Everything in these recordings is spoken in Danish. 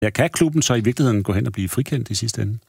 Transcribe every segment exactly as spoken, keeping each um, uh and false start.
Ja, kan klubben så i virkeligheden gå hen og blive frikendt i sidste ende?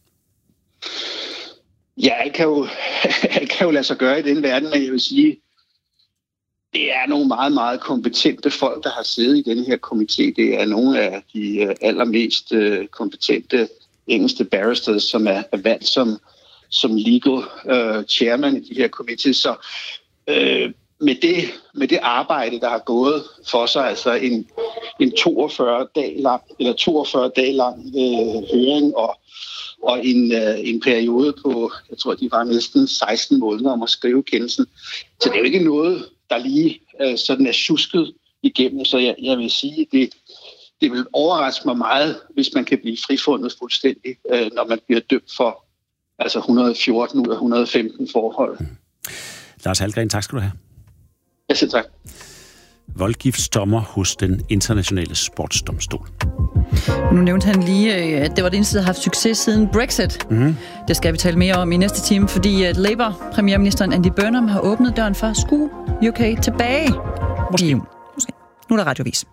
Ja, alt kan jo, alt kan jo lade sig gøre i den verden, men jeg vil sige, det er nogle meget, meget kompetente folk, der har siddet i den her komité. Det er nogle af de allermest kompetente engelske barristers, som er, er valgt som, som legal uh, chairman i de her komitéer. Så uh, med, det, med det arbejde, der har gået for sig, altså en, en toogfyrre dage lang, eller toogfyrre dage lang uh, høring og og en, øh, en periode på, jeg tror, de var næsten seksten måneder om at skrive kendelsen. Så det er jo ikke noget, der lige øh, sådan er sjusket igennem. Så jeg, jeg vil sige, det, det vil overraske mig meget, hvis man kan blive frifundet fuldstændig, øh, når man bliver dømt for altså et hundrede og fjorten ud af et hundrede og femten forhold. Mm. Lars Hallgren, tak skal du have. Ja, selv tak. Voldgiftsdommer hos den internationale sportsdomstol. Nu nævnte han lige, at det var det eneste, der har haft succes siden Brexit. Mm-hmm. Det skal vi tale mere om i næste time, fordi at Labour-premierministeren Andy Burnham har åbnet døren for at skue U K tilbage. Måske. I, måske. Nu er der radiovis.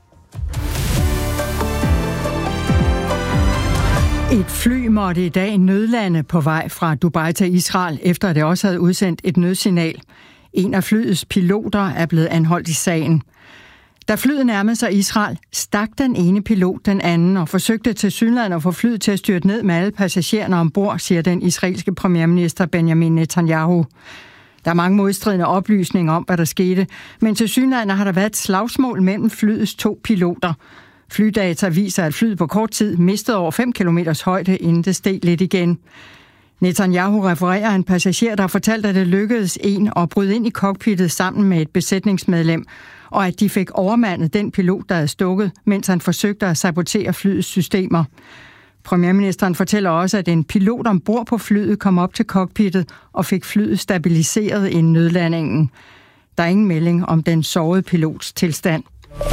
Et fly måtte i dag nødlande på vej fra Dubai til Israel, efter at det også havde udsendt et nødsignal. En af flyets piloter er blevet anholdt i sagen. Da flyet nærmede sig Israel, stak den ene pilot den anden og forsøgte tilsyneladende at få flyet til at styrte ned med alle passagererne ombord, siger den israelske premierminister Benjamin Netanyahu. Der er mange modstridende oplysninger om, hvad der skete, men tilsyneladende har der været et slagsmål mellem flyets to piloter. Flydata viser, at flyet på kort tid mistede over fem kilometers højde, inden det steg lidt igen. Netanyahu refererer en passager, der fortalte, at det lykkedes en at bryde ind i cockpittet sammen med et besætningsmedlem, og at de fik overmandet den pilot, der havde stukket, mens han forsøgte at sabotere flyets systemer. Premierministeren fortæller også, at en pilot ombord på flyet kom op til cockpittet og fik flyet stabiliseret inden nødlandingen. Der er ingen melding om den sårede pilots tilstand.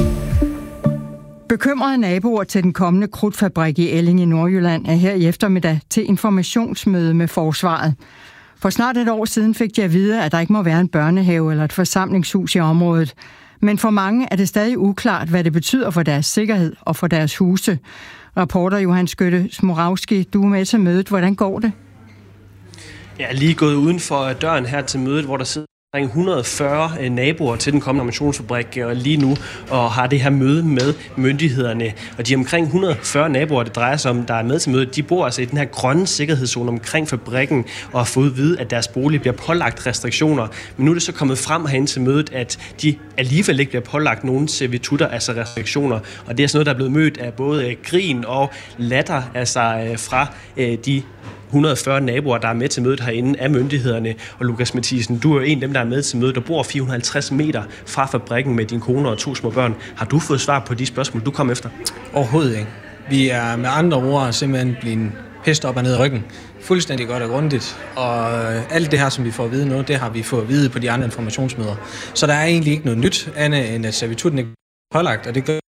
Bekymrede naboer til den kommende krudtfabrik i Elling i Nordjylland er her i eftermiddag til informationsmøde med forsvaret. For snart et år siden fik de at vide, at der ikke må være en børnehave eller et forsamlingshus i området. Men for mange er det stadig uklart, hvad det betyder for deres sikkerhed og for deres huse. Reporter Johan Skytte Smorawski, du er med til mødet. Hvordan går det? Jeg er lige gået uden for døren her til mødet, hvor der sidder et hundrede og fyrre naboer til den kommende ammunitionsfabrik lige nu, og har det her møde med myndighederne. Og de omkring et hundrede og fyrre naboer, det drejer sig om, der er med til mødet, de bor altså i den her grønne sikkerhedszone omkring fabrikken, og har fået at vide, at deres bolig bliver pålagt restriktioner. Men nu er det så kommet frem herinde til mødet, at de alligevel ikke bliver pålagt nogen servitutter, altså restriktioner. Og det er sådan noget, der er blevet mødt af både grin og latter, altså fra de et hundrede og fyrre naboer, der er med til mødet herinde af myndighederne. Og Lukas Mathisen, du er jo en af dem, der er med til mødet, der bor fire hundrede og halvtreds meter fra fabrikken med din kone og to små børn. Har du fået svar på de spørgsmål, du kom efter? Overhovedet ikke. Vi er med andre ord simpelthen blevet pest op og ned i ryggen. Fuldstændig godt og grundigt. Og alt det her, som vi får at vide nu, det har vi fået at vide på de andre informationsmøder. Så der er egentlig ikke noget nyt andet, end at servitutten ikke er pålagt, og det gør.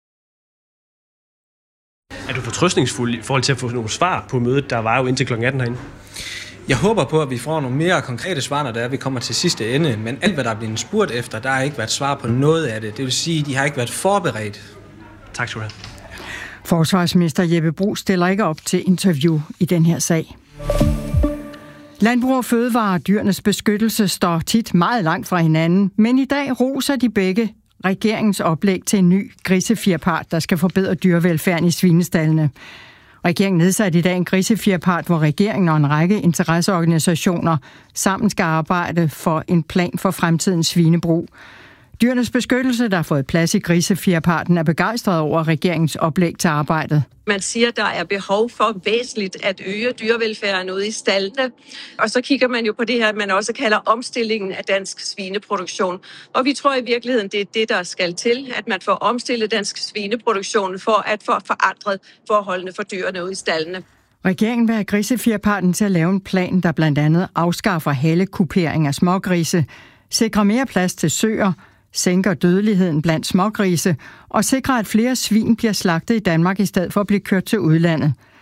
Er du fortrøstningsfuld i forhold til at få nogle svar på mødet, der var jo indtil klokken atten herinde? Jeg håber på, at vi får nogle mere konkrete svar, når det er, vi kommer til sidste ende. Men alt, hvad der er blevet spurgt efter, der har ikke været svar på noget af det. Det vil sige, at de har ikke været forberedt. Tak skal du have. Forsvarsminister Jeppe Bruus stiller ikke op til interview i den her sag. Landbrug og Fødevare og Dyrenes Beskyttelse står tit meget langt fra hinanden, men i dag roser de begge regeringens oplæg til en ny grisefjerpart, der skal forbedre dyrevelfærden i svinestaldene. Regeringen nedsatte i dag en grisefjerpart, hvor regeringen og en række interesseorganisationer sammen skal arbejde for en plan for fremtidens svinebrug. Dyrenes Beskyttelse, der har fået plads i grisefjerparten, er begejstret over regeringens oplæg til arbejdet. Man siger, at der er behov for væsentligt at øge dyrevelfærden ude i staldene. Og så kigger man jo på det her, man også kalder omstillingen af dansk svineproduktion. Og vi tror i virkeligheden, det er det, der skal til, at man får omstillet dansk svineproduktion for at få forandret forholdene for dyrene ude i staldene. Regeringen vil have grisefjerparten til at lave en plan, der blandt andet afskaffer halekupering af smågrise, sikrer mere plads til søer, sænker dødeligheden blandt smågrise og sikrer, at flere svin bliver slagtet i Danmark i stedet for at blive kørt til udlandet.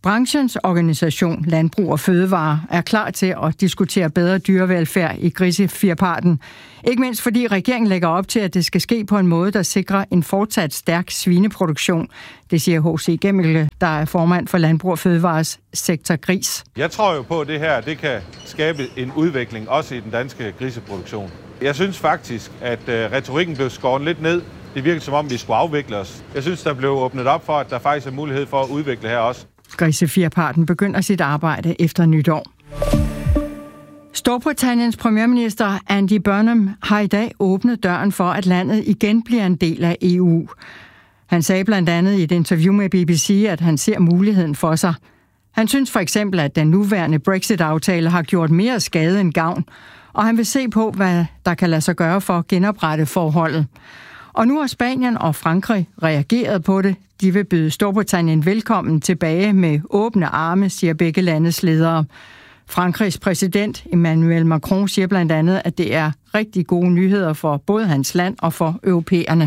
Branchens organisation Landbrug og Fødevare er klar til at diskutere bedre dyrevelfærd i grisefirparten. Ikke mindst fordi regeringen lægger op til, at det skal ske på en måde, der sikrer en fortsat stærk svineproduktion. Det siger H C Gemmelke, der er formand for Landbrug og Fødevares sektor gris. Jeg tror jo på, at det her det kan skabe en udvikling, også i den danske griseproduktion. Jeg synes faktisk, at retorikken blev skåret lidt ned. Det virkede som om, vi skulle afvikle os. Jeg synes, der blev åbnet op for, at der faktisk er mulighed for at udvikle her også. Grisefirparten begynder sit arbejde efter nytår. Storbritanniens premierminister Andy Burnham har i dag åbnet døren for, at landet igen bliver en del af E U. Han sagde blandt andet i et interview med B B C, at han ser muligheden for sig. Han synes for eksempel, at den nuværende Brexit-aftale har gjort mere skade end gavn, og han vil se på, hvad der kan lade sig gøre for at genoprette forholdet. Og nu har Spanien og Frankrig reageret på det. De vil byde Storbritannien velkommen tilbage med åbne arme, siger begge landes ledere. Frankrigs præsident Emmanuel Macron siger blandt andet, at det er rigtig gode nyheder for både hans land og for europæerne.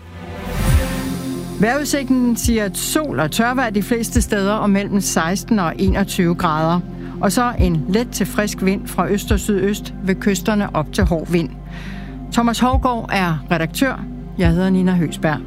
Vejrudsigten siger sol og tørvejr de fleste steder og mellem seksten og enogtyve grader. Og så en let til frisk vind fra øst og sydøst ved kysterne op til hård vind. Thomas Hougaard er redaktør. Jeg hedder Nina Høgsberg.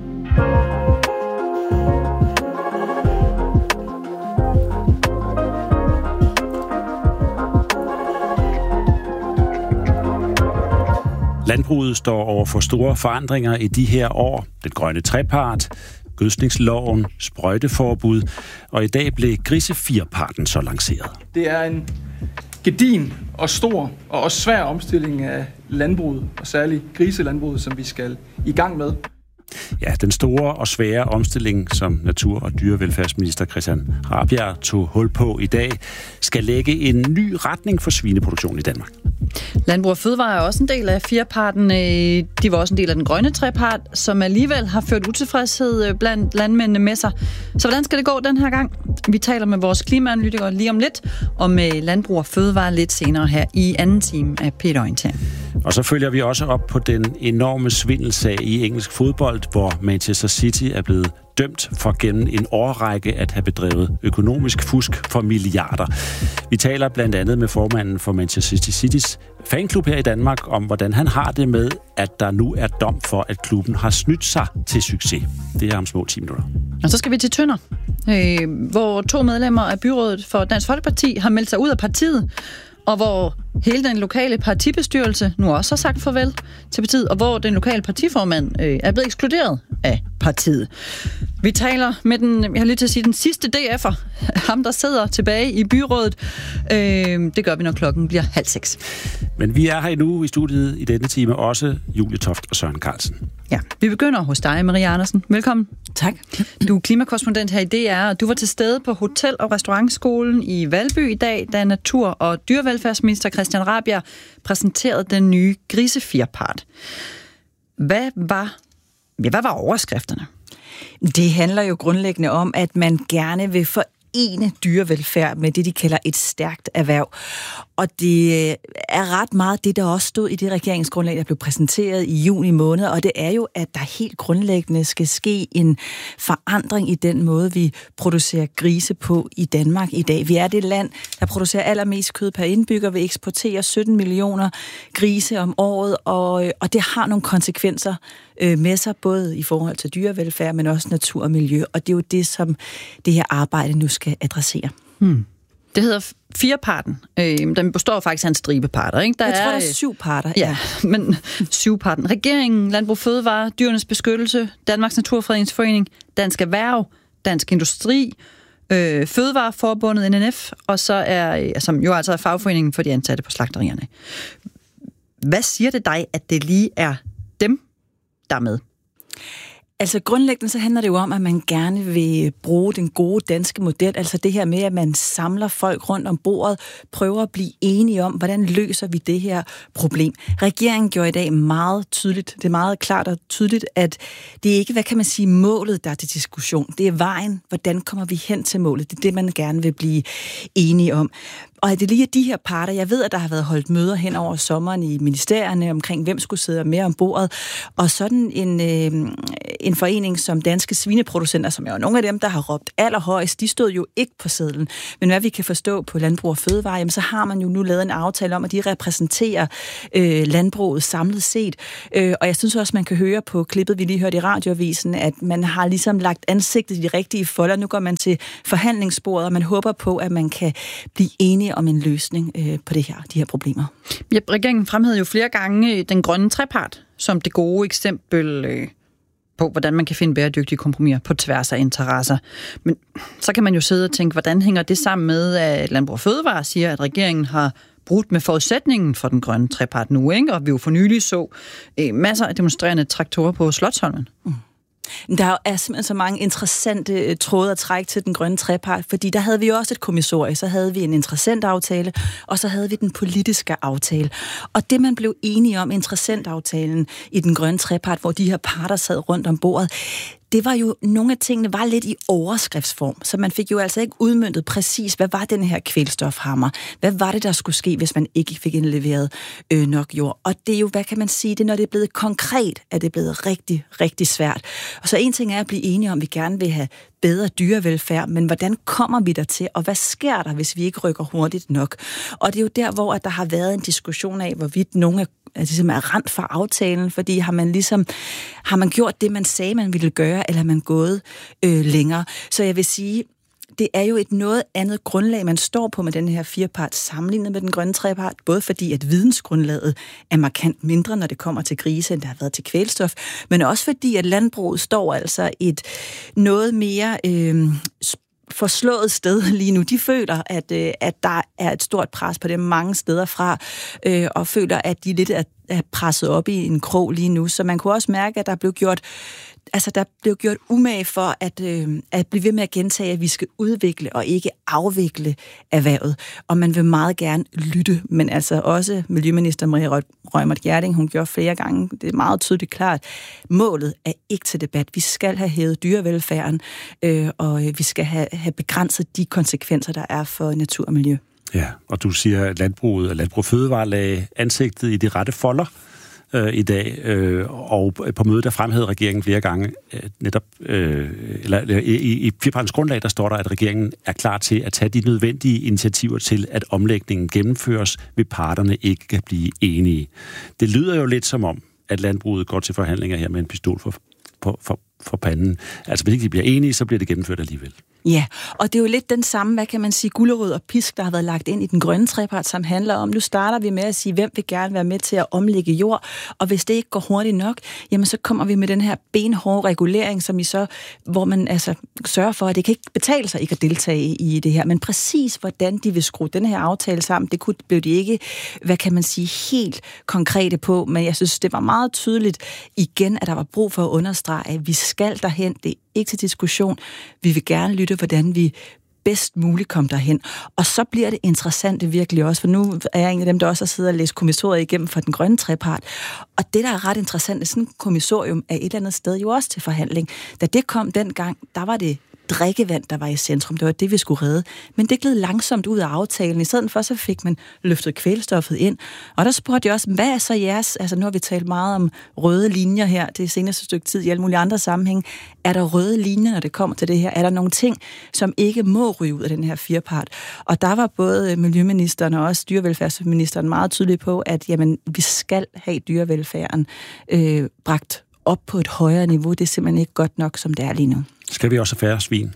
Landbruget står over for store forandringer i de her år. Den grønne trepart, gødskningsloven, sprøjteforbud, og i dag blev grisefirparten så lanceret. Det er en gedigen og stor og også svær omstilling af landbruget, og særligt griselandbruget, som vi skal i gang med. Ja, den store og svære omstilling, som natur- og dyrevelfærdsminister Christian Rabjerg tog hul på i dag, skal lægge en ny retning for svineproduktion i Danmark. Landbrug og Fødevare er også en del af firparten. De var også en del af den grønne trepart, som alligevel har ført utilfredshed blandt landmændene med sig. Så hvordan skal det gå den her gang? Vi taler med vores klimaanalytikere lige om lidt, og med Landbrug og Fødevare lidt senere her i anden time af P et Orientering. Og så følger vi også op på den enorme svindelsag i engelsk fodbold, hvor Manchester City er blevet dømt for gennem en årrække at have bedrevet økonomisk fusk for milliarder. Vi taler blandt andet med formanden for Manchester City's fanklub her i Danmark om, hvordan han har det med, at der nu er dom for, at klubben har snydt sig til succes. Det er om små ti minutter. Og så skal vi til Tønder, øh, hvor to medlemmer af byrådet for Dansk Folkeparti har meldt sig ud af partiet, og hvor hele den lokale partibestyrelse nu også har sagt farvel til partiet, og hvor den lokale partiformand øh, er blevet ekskluderet af partiet. Vi taler med den, jeg har lige til at sige, den sidste D F'er, ham der sidder tilbage i byrådet. Øh, det gør vi, når klokken bliver halv seks. Men vi er her nu i studiet i denne time også Julie Toft og Søren Carlsen. Ja, vi begynder hos dig, Marie Andersen. Velkommen. Tak. Du er klimakorrespondent her i D R, og du var til stede på Hotel- og Restaurantskolen i Valby i dag, da natur- og dyrevelfærdsminister Christian Rabjerg præsenterede den nye grisefirpart. Hvad var, ja, hvad var overskrifterne? Det handler jo grundlæggende om, at man gerne vil forene dyrevelfærd med det, de kalder et stærkt erhverv. Og det er ret meget det, der også stod i det regeringsgrundlag, der blev præsenteret i juni måned, og det er jo, at der helt grundlæggende skal ske en forandring i den måde, vi producerer grise på i Danmark i dag. Vi er det land, der producerer allermest kød per indbygger. Vi eksporterer sytten millioner grise om året, og, og det har nogle konsekvenser øh, med sig, både i forhold til dyrevelfærd, men også natur og miljø, og det er jo det, som det her arbejde nu skal adressere. Hmm. Det hedder firparten. Øh, den består faktisk af en stribe parter, ikke? Der Jeg tror, er, der er syv parter. Ja, ja, men syv parten. Regeringen, Landbrug Fødevare, Dyrenes Beskyttelse, Danmarks Naturfredningsforening, Dansk Erhverv, Dansk Industri, øh, Fødevareforbundet, N N F, og så er, som jo altså er fagforeningen for de ansatte på slagterierne. Hvad siger det dig, at det lige er dem, der er med? Altså grundlæggende så handler det jo om, at man gerne vil bruge den gode danske model, altså det her med, at man samler folk rundt om bordet, prøver at blive enige om, hvordan løser vi det her problem. Regeringen gjorde i dag meget tydeligt, det er meget klart og tydeligt, at det er ikke, hvad kan man sige, målet, der er til diskussion. Det er vejen, hvordan kommer vi hen til målet. Det er det, man gerne vil blive enige om. Og at det lige er de her parter, jeg ved, at der har været holdt møder hen over sommeren i ministerierne omkring, hvem skulle sidde mere om bordet, og sådan en, øh, en forening som Danske Svineproducenter, som er jo nogle af dem, der har råbt allerhøjst, de stod jo ikke på sedlen. Men hvad vi kan forstå på Landbrug og Fødevare, jamen, så har man jo nu lavet en aftale om, at de repræsenterer øh, landbruget samlet set. Øh, og jeg synes også, man kan høre på klippet, vi lige hørte i radioavisen, at man har ligesom lagt ansigtet i de rigtige folder. Nu går man til forhandlingsbordet, og man håber på, at man kan blive enige om en løsning øh, på det her, de her problemer. Ja, regeringen fremhævede jo flere gange den grønne trepart som det gode eksempel øh, på, hvordan man kan finde bæredygtige kompromiser på tværs af interesser. Men så kan man jo sidde og tænke, hvordan hænger det sammen med, at Landbrug og Fødevare siger, at regeringen har brudt med forudsætningen for den grønne trepart nu, ikke? Og vi jo for nylig så øh, masser af demonstrerende traktorer på Slotsholmen. Mm. Der er simpelthen så mange interessante tråde at trække til den grønne trepart, fordi der havde vi jo også et kommissorie, så havde vi en interessant aftale, og så havde vi den politiske aftale. Og det, man blev enige om, interessentaftalen i den grønne trepart, hvor de her parter sad rundt om bordet, det var jo, nogle af tingene var lidt i overskriftsform, så man fik jo altså ikke udmøntet præcis, hvad var den her kvælstofhammer? Hvad var det, der skulle ske, hvis man ikke fik indleveret øh, nok jord? Og det er jo, hvad kan man sige, det er, når det er blevet konkret, at det er blevet rigtig, rigtig svært. Og så en ting er at blive enige om, at vi gerne vil have bedre dyrevelfærd, men hvordan kommer vi der til, og hvad sker der, hvis vi ikke rykker hurtigt nok? Og det er jo der, hvor at der har været en diskussion af, hvorvidt nogle af altså, er rent for aftalen, fordi har man ligesom har man gjort det, man sagde, man ville gøre, eller er man gået øh, længere? Så jeg vil sige, det er jo et noget andet grundlag, man står på med den her firepart sammenlignet med den grønne trepart, både fordi, at vidensgrundlaget er markant mindre, når det kommer til grise, end der har været til kvælstof, men også fordi, at landbruget står altså et noget mere øh, forslået sted lige nu. De føler, at, øh, at der er et stort pres på dem mange steder fra, øh, og føler, at de lidt er, er presset op i en krog lige nu. Så man kunne også mærke, at der blev gjort Altså, der blev gjort umage for at, øh, at blive ved med at gentage, at vi skal udvikle og ikke afvikle erhvervet. Og man vil meget gerne lytte, men altså også Miljøminister Marie Reumert Gjerding, hun gjorde flere gange, det er meget tydeligt klart, målet er ikke til debat. Vi skal have hævet dyrevelfærden, øh, og vi skal have, have begrænset de konsekvenser, der er for natur og miljø. Ja, og du siger, at landbruget og Landbrug Fødevare lagde ansigtet i de rette folder øh, i dag, øh, og på mødet der fremhævede regeringen flere gange, øh, netop, øh, eller i, i firepartens grundlag, der står der, at regeringen er klar til at tage de nødvendige initiativer til, at omlægningen gennemføres, ved parterne ikke kan blive enige. Det lyder jo lidt som om, at landbruget går til forhandlinger her med en pistol for, for, for, for panden. Altså, hvis ikke de bliver enige, så bliver det gennemført alligevel. Ja, og det er jo lidt den samme, hvad kan man sige, gulerod og pisk, der har været lagt ind i den grønne trepart, som handler om, nu starter vi med at sige, hvem vil gerne være med til at omlægge jord, og hvis det ikke går hurtigt nok, jamen så kommer vi med den her benhårde regulering, som I så, hvor man altså sørger for, at det kan ikke betale sig ikke at deltage i det her, men præcis hvordan de vil skrue den her aftale sammen, det kunne, blev de ikke, hvad kan man sige, helt konkrete på, men jeg synes, det var meget tydeligt igen, at der var brug for at understrege, at vi skal derhen, det ikke til diskussion. Vi vil gerne lytte, hvordan vi bedst muligt kommer derhen. Og så bliver det interessant det virkelig også, for nu er jeg en af dem, der også har siddet og læst kommissoriet igennem for den grønne trepart. Og det, der er ret interessant, er sådan et kommissorium er et eller andet sted jo også til forhandling. Da det kom dengang, der var det drikkevand, der var i centrum. Det var det, vi skulle redde. Men det gled langsomt ud af aftalen. I stedet for, så fik man løftet kvælstoffet ind. Og der spurgte jeg også, hvad er så jeres, altså nu har vi talt meget om røde linjer her, det seneste stykke tid i alle mulige andre sammenhæng. Er der røde linjer, når det kommer til det her? Er der nogle ting, som ikke må ryge ud af den her firepart? Og der var både miljøministeren og også dyrevelfærdsministeren meget tydelige på, at jamen, vi skal have dyrevelfærden øh, bragt op på et højere niveau. Det er simpelthen ikke godt nok, som det er lige nu. Skal vi også have færre svin?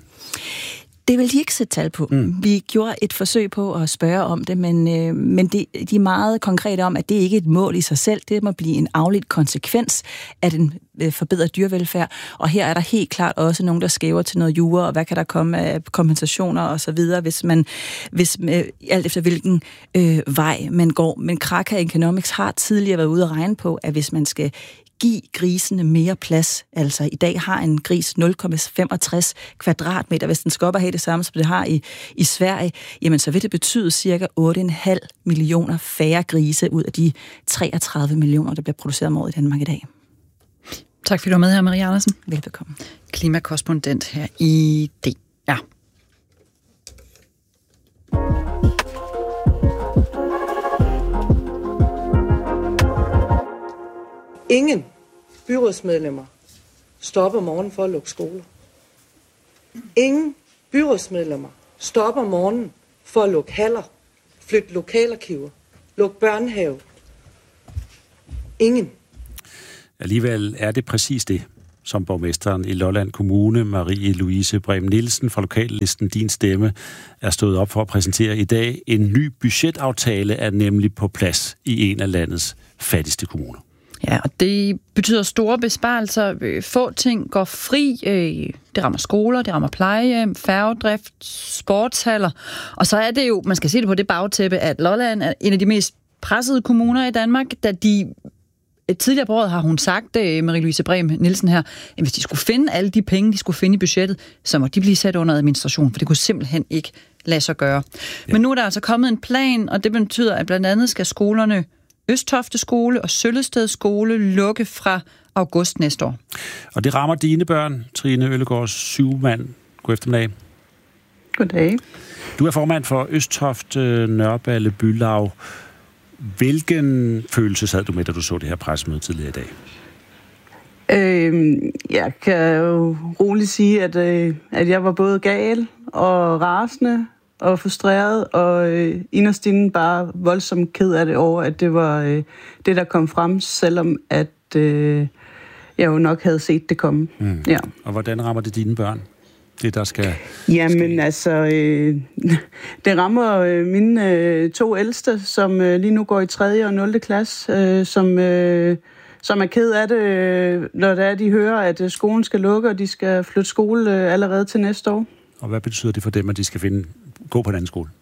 Det vil de ikke sætte tal på. Mm. Vi gjorde et forsøg på at spørge om det, men, øh, men det, de er meget konkrete om, at det ikke er et mål i sig selv. Det må blive en afledt konsekvens af den øh, forbedrede dyrevelfærd. Og her er der helt klart også nogen, der skæver til noget jura, og hvad kan der komme af kompensationer og så videre, hvis man, hvis, øh, alt efter hvilken øh, vej man går. Men Kraka Economics har tidligere været ude at regne på, at hvis man skal give grisene mere plads. Altså i dag har en gris nul komma femogtres kvadratmeter. Hvis den skal op og have det samme, som det har i, i Sverige, jamen så vil det betyde cirka otte komma fem millioner færre grise ud af de treogtredive millioner, der bliver produceret om året i Danmark i dag. Tak fordi du var med her, Marie Andersen. Velbekomme. Klimakorrespondent her i D R. Ingen byrådsmedlemmer stopper om morgenen for at lukke skoler. Ingen byrådsmedlemmer stopper om morgenen for at lukke haller, flytte lokalarkiver, lukke børnehave. Ingen. Alligevel er det præcis det, som borgmesteren i Lolland Kommune, Marie-Louise Brehm Nielsen fra lokallisten Din Stemme, er stået op for at præsentere i dag. En ny budgetaftale er nemlig på plads i en af landets fattigste kommuner. Ja, og det betyder store besparelser. Få ting går fri. Det rammer skoler, det rammer plejehjem, færgedrift, sportshaller. Og så er det jo, man skal se det på det bagtæppe, at Lolland er en af de mest pressede kommuner i Danmark, da de tidligere på året har hun sagt, Marie-Louise Brehm Nielsen her, at hvis de skulle finde alle de penge, de skulle finde i budgettet, så må de blive sat under administration, for det kunne simpelthen ikke lade sig gøre. Ja. Men nu er der altså kommet en plan, og det betyder, at blandt andet skal skolerne Østofte Skole og Søllested Skole lukke fra august næste år. Og det rammer dine børn, Trine Øllegaard Syvmand. God eftermiddag. Goddag. Du er formand for Østofte Nørreballe Bylav. Hvilken følelse havde du med, da du så det her pressemøde tidligere i dag? Øhm, jeg kan jo roligt sige, at, øh, at jeg var både gal og rasende og frustreret, og øh, inderst inden bare voldsomt ked af det over, at det var øh, det, der kom frem, selvom at øh, jeg jo nok havde set det komme. Mm. Ja. Og hvordan rammer det dine børn? Det, der skal... Jamen skal... altså, øh, det rammer øh, mine øh, to ældste, som øh, lige nu går i tredje og nul klasse, øh, som, øh, som er ked af det, øh, når det er, de hører, at øh, skolen skal lukke, og de skal flytte skole øh, allerede til næste år. Og hvad betyder det for dem, at de skal finde, gå på en anden skole?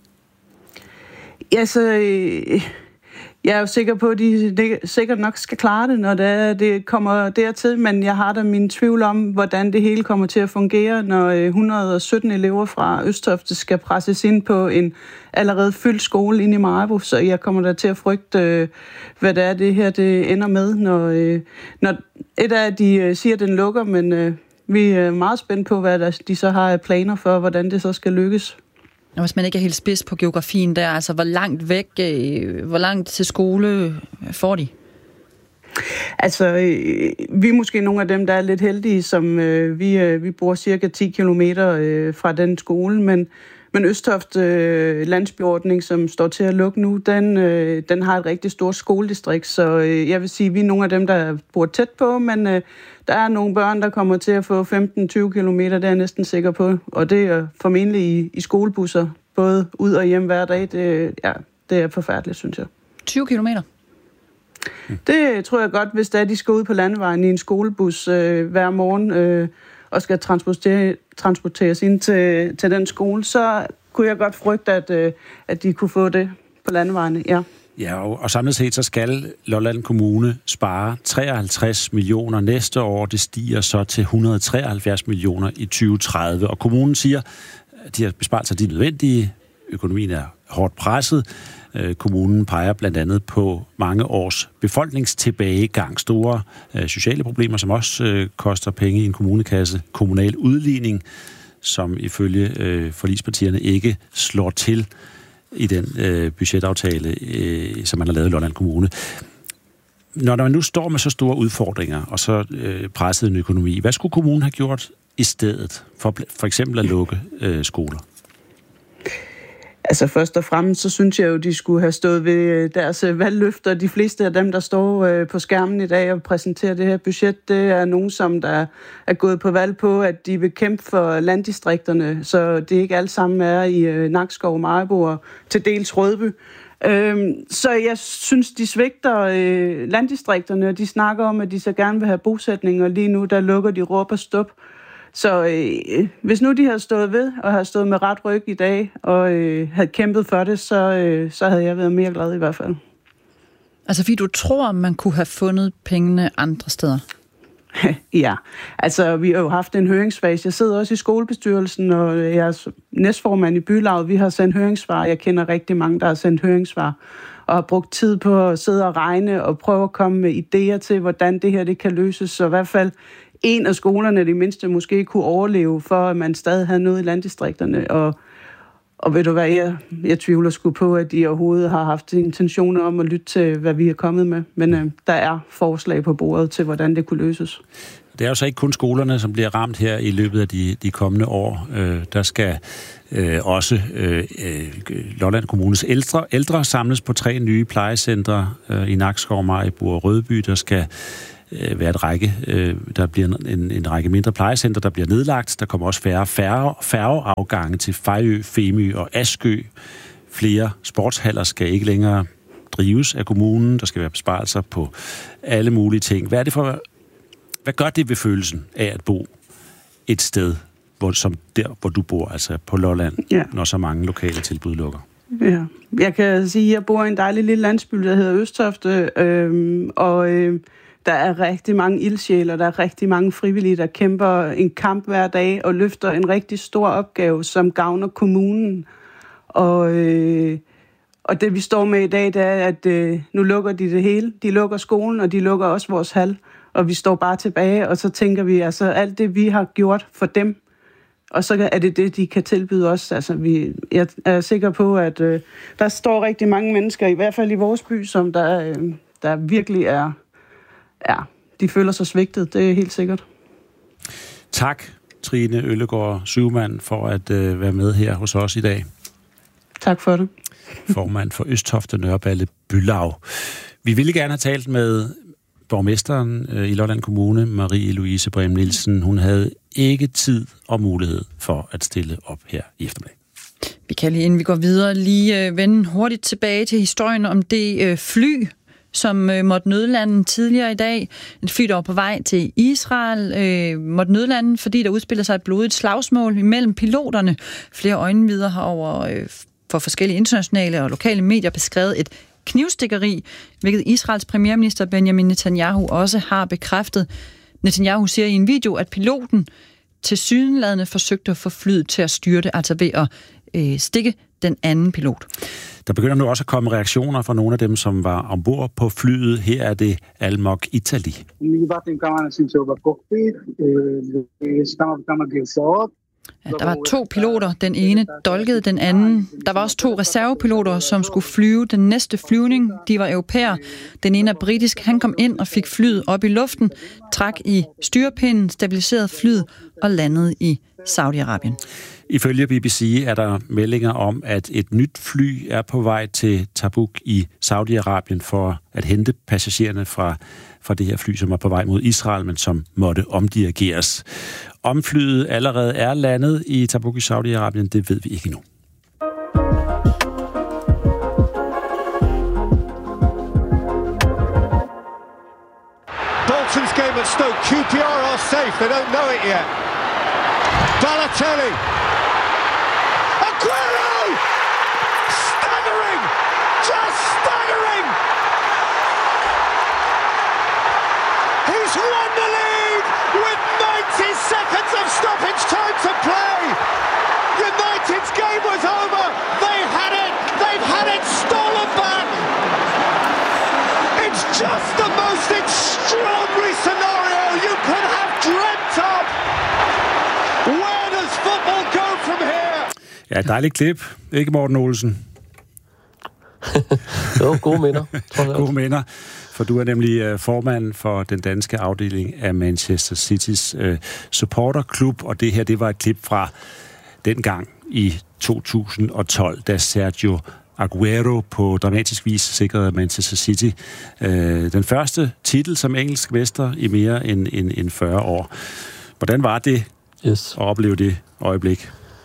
Ja, så... Øh, Jeg er jo sikker på, at de, de sikkert nok skal klare det, når det, det kommer dertil, men jeg har da min tvivl om, hvordan det hele kommer til at fungere, når et hundrede og sytten elever fra Østofte skal presses ind på en allerede fyldt skole inde i Maribo, så jeg kommer da til at frygte, hvad det er, det her det ender med, når, når et af de siger, at den lukker, men vi er meget spændt på, hvad de så har af planer for, hvordan det så skal lykkes. Og hvis man ikke er helt spids på geografien der, altså hvor langt væk, hvor langt til skole får de? Altså, øh, vi er måske nogle af dem, der er lidt heldige, som øh, vi, øh, vi bor cirka ti kilometer øh, fra den skole, men, men Østofte øh, landsbyordning, som står til at lukke nu, den, øh, den har et rigtig stort skoledistrikt, så øh, jeg vil sige, at vi er nogle af dem, der bor tæt på, men øh, der er nogle børn, der kommer til at få femten til tyve kilometer, det er jeg næsten sikker på, og det er formentlig i, i skolebusser, både ud og hjem hver dag. Det, ja, det er forfærdeligt, synes jeg. tyve kilometer? Det tror jeg godt, hvis der de skal ud på landevejen i en skolebus øh, hver morgen øh, og skal transportere, transporteres ind til, til den skole, så kunne jeg godt frygte, at, øh, at de kunne få det på landevejene, ja. Ja, og, og samlet set så skal Lolland Kommune spare treoghalvtreds millioner næste år. Det stiger så til et hundrede og treoghalvfjerds millioner i tyve tredive. Og kommunen siger, at de her besparelser de er nødvendige. Økonomien er hårdt presset. Kommunen peger blandt andet på mange års befolkningstilbagegang, store øh, sociale problemer, som også øh, koster penge i en kommunekasse, kommunal udligning, som ifølge øh, forligspartierne ikke slår til i den øh, budgetaftale, øh, som man har lavet i Lolland Kommune. Når man nu står med så store udfordringer og så øh, presset en økonomi, hvad skulle kommunen have gjort i stedet for for eksempel at lukke øh, skoler? Altså først og fremmest, så synes jeg jo, de skulle have stået ved deres valgløfter. De fleste af dem, der står på skærmen i dag og præsenterer det her budget, det er nogen, som der er gået på valg på, at de vil kæmpe for landdistrikterne, så det ikke alle sammen er i Nakskov, Maribo og til dels Rødby. Så jeg synes, de svigter landdistrikterne, og de snakker om, at de så gerne vil have bosætning, og lige nu der lukker de råb og stop. Så øh, hvis nu de havde stået ved og havde stået med ret ryg i dag og øh, havde kæmpet for det, så, øh, så havde jeg været mere glad i hvert fald. Altså fordi du tror, man kunne have fundet pengene andre steder? Ja, altså vi har jo haft en høringsfase. Jeg sidder også i skolebestyrelsen, og jeg er næstformand i bylaget. Vi har sendt høringssvar. Jeg kender rigtig mange, der har sendt høringssvar og har brugt tid på at sidde og regne og prøve at komme med idéer til, hvordan det her det kan løses. Så i hvert fald en af skolerne, det mindste, måske kunne overleve, for at man stadig havde noget i landdistrikterne. Og, Og ved du hvad, jeg, jeg tvivler sgu på, at de overhovedet har haft intentioner om at lytte til, hvad vi er kommet med. Men øh, der er forslag på bordet til, hvordan det kunne løses. Det er jo så ikke kun skolerne, som bliver ramt her i løbet af de, de kommende år. Øh, der skal øh, også øh, Lolland Kommunes ældre, ældre samles på tre nye plejecentre øh, i Nakskov, Maribo og Rødby. Der skal øh, være et række, øh, der bliver en, en række mindre plejecentre, der bliver nedlagt. Der kommer også færre færge, færgeafgange til Fejø, Femø og Askø. Flere sportshaller skal ikke længere drives af kommunen. Der skal være besparelser på alle mulige ting. Hvad er det for... Hvad gør det ved følelsen af at bo et sted, hvor, som der, hvor du bor, altså på Lolland, ja. Når så mange lokale tilbud lukker? Ja, jeg kan sige, at jeg bor i en dejlig lille landsby, der hedder Østofte, øhm, og øh, der er rigtig mange ildsjæler, der er rigtig mange frivillige, der kæmper en kamp hver dag og løfter en rigtig stor opgave, som gavner kommunen. Og, øh, og det vi står med i dag, det er, at øh, nu lukker de det hele. De lukker skolen, og de lukker også vores hal. Og vi står bare tilbage, og så tænker vi, altså alt det, vi har gjort for dem, og så er det det, de kan tilbyde os. Altså, vi, jeg er sikker på, at øh, der står rigtig mange mennesker, i hvert fald i vores by, som der, øh, der virkelig er, ja, de føler sig svigtet, det er helt sikkert. Tak, Trine Øllegaard Syvmand, for at øh, være med her hos os i dag. Tak for det. Formand for Østofte Nørreballe Bylav. Vi ville gerne have talt med borgmesteren i Lolland Kommune, Marie-Louise Brehm Nielsen. Hun havde ikke tid og mulighed for at stille op her i eftermiddag. Vi kan lige, inden vi går videre, lige vende hurtigt tilbage til historien om det fly, som måtte nødlande tidligere i dag. En fly, der var på vej til Israel, øh, måtte nødlande, fordi der udspiller sig et blodigt slagsmål imellem piloterne. Flere øjenvidner har over øh, for forskellige internationale og lokale medier beskrevet et knivstikkeri, hvilket Israels premierminister Benjamin Netanyahu også har bekræftet. Netanyahu siger i en video, at piloten tilsyneladende forsøgte at få flyet til at styrte, altså ved at øh, stikke den anden pilot. Der begynder nu også at komme reaktioner fra nogle af dem, som var ombord på flyet. Her er det Almog Italy. Ja, der var to piloter. Den ene dolkede den anden. Der var også to reservepiloter, som skulle flyve den næste flyvning. De var europæer. Den ene er britisk. Han kom ind og fik flyet op i luften, trak i styrepinden, stabiliserede flyet og landede i Saudi-Arabien. Ifølge B B C er der meldinger om, at et nyt fly er på vej til Tabuk i Saudi-Arabien for at hente passagererne fra, fra det her fly, som var på vej mod Israel, men som måtte omdirigeres. Om flyet allerede er landet i Tabuk i Saudi-Arabien, det ved vi ikke endnu. Bolton's game at Stoke. Q P R are safe. They don't know it yet. Balotelli. Aguero! Staggering! Just staggering! He's won the league with ninety seconds of stoppage time to play. United's game was over. They had it. They've had it stolen back. It's just the most extraordinary scenario you could have dreamt of. Where does football go from here? Ja, et dejligt klip. Ikke, Morten Olsen? Jo, gode minder. Gode minder, for du er nemlig formand for den danske afdeling af Manchester Citys uh, supporterklub, og det her, det var et klip fra dengang i to tusind og tolv, da Sergio Aguero på dramatisk vis sikrede Manchester City uh, den første titel som engelsk mester i mere end, end, end fyrre år. Hvordan var det yes. at opleve det øjeblik?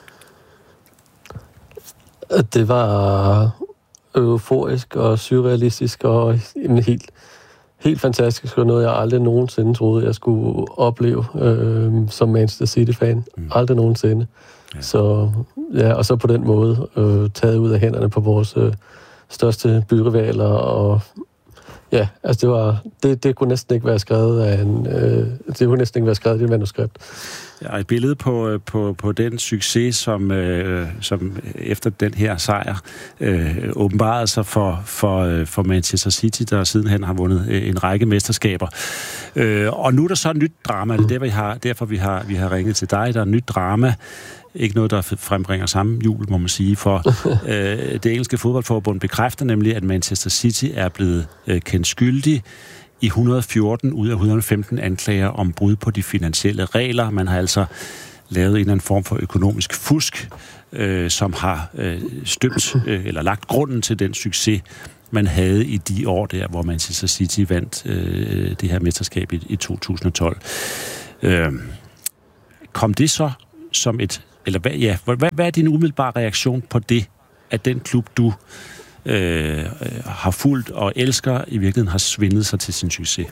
Det var euforisk og surrealistisk og en helt, helt fantastisk, og noget, jeg aldrig nogensinde troede, jeg skulle opleve øh, som Manchester City-fan. Mm. Aldrig nogensinde. Ja. Så, ja, og så på den måde øh, taget ud af hænderne på vores øh, største byrivaler, og ja, altså det var, det, det kunne næsten ikke være skrevet af en, øh, det kunne næsten ikke være skrevet i et manuskript. Ja, et billede på, på, på den succes, som, øh, som efter den her sejr øh, åbenbarede sig for, for, for Manchester City, der sidenhen har vundet en række mesterskaber. Øh, og nu er der så et nyt drama, det er derfor, vi har, derfor vi har, vi har ringet til dig, der er et nyt drama ikke noget, der frembringer samme jubel, må man sige, for øh, det engelske fodboldforbund bekræfter nemlig, at Manchester City er blevet øh, kendt skyldig i et hundrede og fjorten ud af et hundrede og femten anklager om brud på de finansielle regler. Man har altså lavet en eller anden form for økonomisk fusk, øh, som har øh, støbt øh, eller lagt grunden til den succes, man havde i de år der, hvor Manchester City vandt øh, det her mesterskab i, i to tusind og tolv. Øh, kom det så som et... Eller hvad, ja, hvad, hvad er din umiddelbare reaktion på det, at den klub, du øh, har fulgt og elsker, i virkeligheden har svindet sig til sin succes?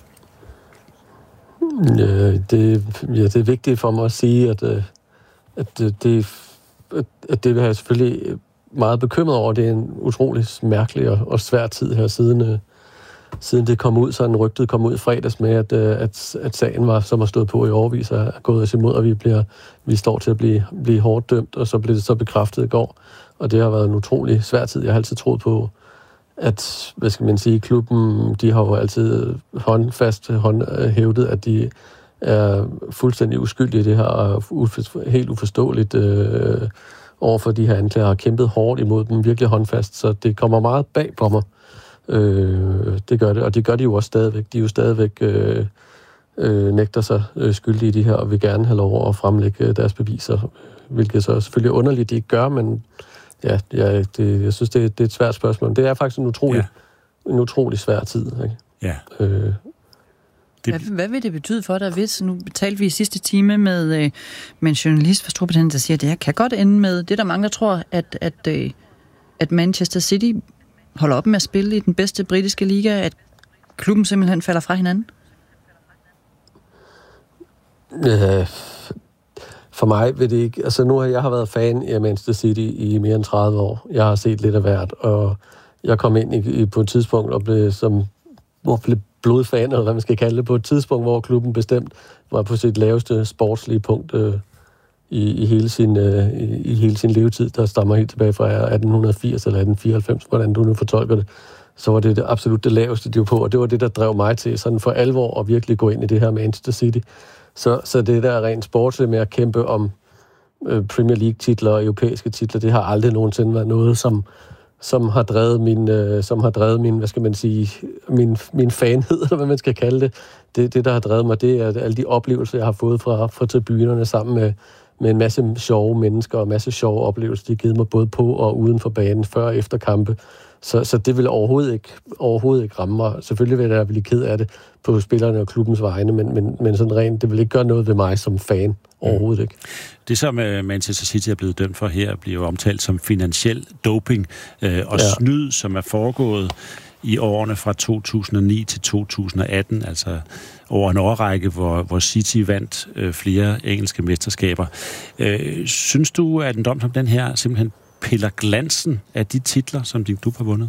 Ja, det, ja, det er vigtigt for mig at sige, at, at, det, at det er jeg selvfølgelig meget bekymret over. Det er en utrolig mærkelig og, og svær tid her, siden, siden det kom ud, sådan rygtet kom ud i fredags med, at, at, at sagen var, som har stået på i årevis, er gået os imod, og vi, bliver, vi står til at blive, blive hårdt dømt, og så blev det så bekræftet i går. Og det har været en utrolig svær tid. Jeg har altid troet på, at, hvad skal man sige, klubben, de har jo altid håndfast hånd hævdet, at de er fuldstændig uskyldige i det her, og uf- helt uforståeligt øh, overfor de her anklager, har kæmpet hårdt imod dem, virkelig håndfast, så det kommer meget bag på mig. Øh, det gør det, og det gør de jo også stadigvæk. De er jo stadigvæk øh, øh, nægter sig øh, skyldige i de her, og vil gerne have lov at fremlægge deres beviser, hvilket så selvfølgelig er underligt, de ikke gør, men ja, ja det, jeg synes, det, det er et svært spørgsmål. Det er faktisk en utrolig, ja. en utrolig svær tid. Ikke? Ja. Øh, det... hvad, hvad vil det betyde for dig, hvis nu talte vi i sidste time med, øh, med en journalist fra Storbritannien, der siger, at det her kan godt ende med, det er der mange, der tror, at, at, øh, at Manchester City holder op med at spille i den bedste britiske liga, at klubben simpelthen falder fra hinanden? Ja, for mig vil det ikke... Altså nu har jeg har været fan af Manchester City i mere end tredive år. Jeg har set lidt af hvert, og jeg kom ind i, i, på et tidspunkt og blev som hvor blev blodfan, eller hvad man skal kalde det, på et tidspunkt, hvor klubben bestemt var på sit laveste sportslige punkt øh, i, i, hele sin, øh, i, i hele sin levetid, der stammer helt tilbage fra atten firs eller atten fireoghalvfems, hvordan du nu fortolker det. Så var det, det absolut det laveste, de var på, og det var det, der drev mig til sådan for alvor at virkelig gå ind i det her Manchester City. Så, så det der rent sportsligt med at kæmpe om øh, Premier League-titler og europæiske titler, det har aldrig nogensinde været noget, som, som har drevet min, øh, som har drevet min, hvad skal man sige, min, min fanhed, eller hvad man skal kalde det. det. Det, der har drevet mig, det er alle de oplevelser, jeg har fået fra, fra tribunerne sammen med, med en masse sjove mennesker og en masse sjove oplevelser, de har givet mig både på og uden for banen, før og efter kampe. Så, så det vil overhovedet ikke, overhovedet ikke ramme mig. Selvfølgelig vil jeg blive ked af det på spillerne og klubbens vegne, men, men, men sådan rent, det vil ikke gøre noget ved mig som fan. Overhovedet ikke. Det, som Manchester City er blevet dømt for her, bliver jo omtalt som finansiel doping øh, og ja. snyd, som er foregået i årene fra to tusind og ni til to tusind og atten, altså over en årrække, hvor, hvor City vandt øh, flere engelske mesterskaber. Øh, synes du, at en dom som den her simpelthen piller glansen af de titler, som din klub har vundet?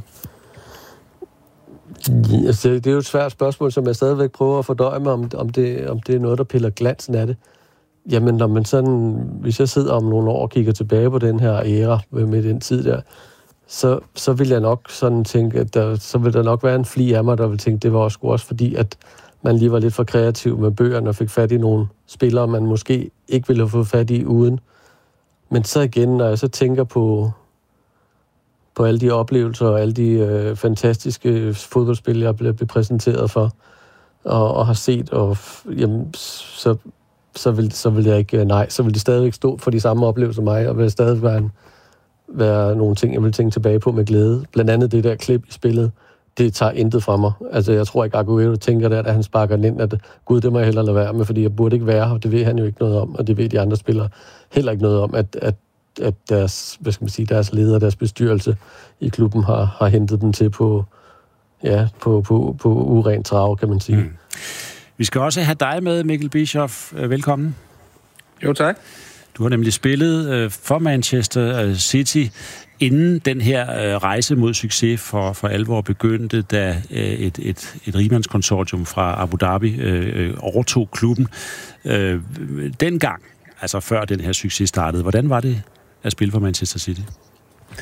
Ja, altså, det er jo et svært spørgsmål, som jeg stadigvæk prøver at fordøje mig, om, om, det, om det er noget, der piller glansen af det. Jamen, når man sådan, hvis jeg sidder om nogle år og kigger tilbage på den her æra med den tid der, så, så vil jeg nok sådan tænke, at der, så vil der nok være en fli af mig, der vil tænke, det var også, også fordi, at man lige var lidt for kreativ med bøgerne og fik fat i nogle spillere, man måske ikke ville have fået fat i uden. Men så igen, når jeg så tænker på, på alle de oplevelser og alle de øh, fantastiske fodboldspil, jeg blev præsenteret for og, og har set, og jamen, så, så, vil, så vil jeg ikke, nej, så vil de stadigvæk stå for de samme oplevelser som mig, og vil stadig være, en, være nogle ting, jeg vil tænke tilbage på med glæde. Blandt andet det der klip i spillet, det tager intet fra mig. Altså, jeg tror ikke, Aguero tænker der, at han sparker den ind, at gud, det må jeg hellere lade være med, fordi jeg burde ikke være her, det ved han jo ikke noget om, og det ved de andre spillere heller ikke noget om, at, at, at deres, hvad skal man sige, deres leder, deres bestyrelse i klubben har, har hentet dem til på, ja, på, på, på urent trav, kan man sige. Mm. Vi skal også have dig med, Mikkel Bischoff. Velkommen. Jo, tak. Du har nemlig spillet øh, for Manchester City, inden den her øh, rejse mod succes for, for alvor begyndte, da øh, et, et, et rigsmandskonsortium fra Abu Dhabi øh, overtog klubben. Øh, dengang, altså før den her succes startede, hvordan var det at spille for Manchester City?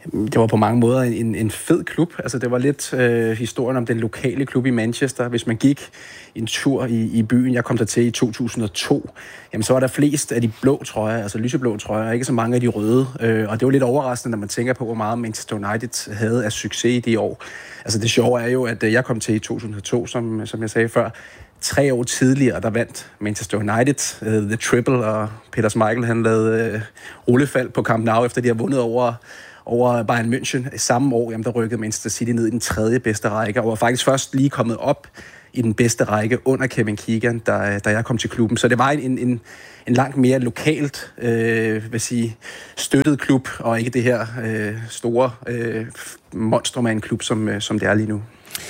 Det var på mange måder en, en fed klub. Altså, det var lidt øh, historien om den lokale klub i Manchester. Hvis man gik en tur i, i byen, jeg kom der til i to tusind og to, jamen, så var der flest af de blå trøjer, altså lyseblå trøjer, ikke så mange af de røde. Øh, og det var lidt overraskende, når man tænker på, hvor meget Manchester United havde af succes i de år. Altså, det sjove er jo, at jeg kom til i to tusind og to, som, som jeg sagde før. Tre år tidligere, der vandt Manchester United uh, The Triple, og Peter Schmeichel, han lavede uh, rullefald på Camp Nou, efter de har vundet over over Bayern München. Samme år, jamen, der rykkede Manchester City ned i den tredje bedste række, og var faktisk først lige kommet op i den bedste række under Kevin Keegan, da, da jeg kom til klubben. Så det var en, en, en langt mere lokalt, øh, vil sige, støttet klub, og ikke det her øh, store øh, monstrum af en klub, som, øh, som det er lige nu.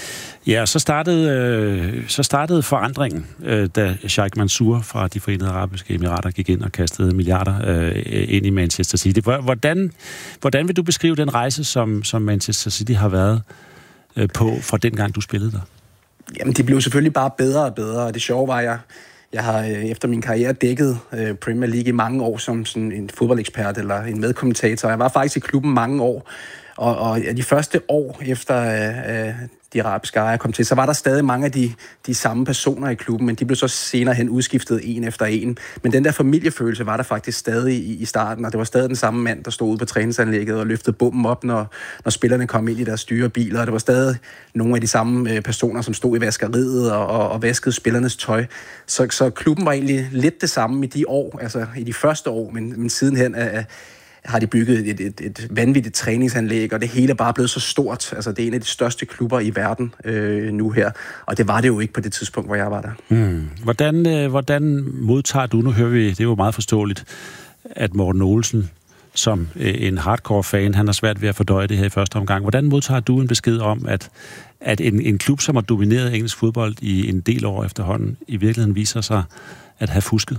Ja, så startede, øh, så startede forandringen, øh, da Sheikh Mansour fra de Forenede Arabiske Emirater gik ind og kastede milliarder øh, ind i Manchester City. Hvordan, hvordan vil du beskrive den rejse, som, som Manchester City har været øh, på fra dengang, du spillede der? Jamen, de blev selvfølgelig bare bedre og bedre, og det sjove var, jeg, jeg har øh, efter min karriere dækket øh, Premier League i mange år som sådan en fodboldekspert eller en medkommentator. Jeg var faktisk i klubben mange år, og, og de første år efter øh, de arabiske ejere kom til, så var der stadig mange af de, de samme personer i klubben, men de blev så senere hen udskiftet en efter en. Men den der familiefølelse var der faktisk stadig i, i starten, og det var stadig den samme mand, der stod ude på træningsanlægget og løftede bomben op, når, når spillerne kom ind i deres dyre biler, og det var stadig nogle af de samme øh, personer, som stod i vaskeriet og, og, og vaskede spillernes tøj. Så, så klubben var egentlig lidt det samme i de år, altså i de første år, men, men sidenhen er har de bygget et, et, et vanvittigt træningsanlæg, og det hele er bare blevet så stort. Altså, det er en af de største klubber i verden øh, nu her, og det var det jo ikke på det tidspunkt, hvor jeg var der. Hmm. Hvordan, øh, hvordan modtager du, nu hører vi, det er jo meget forståeligt, at Morten Olsen, som øh, en hardcore-fan, han har svært ved at fordøje det her i første omgang. Hvordan modtager du en besked om, at, at en, en klub, som har domineret engelsk fodbold i en del år efterhånden, i virkeligheden viser sig at have fusket?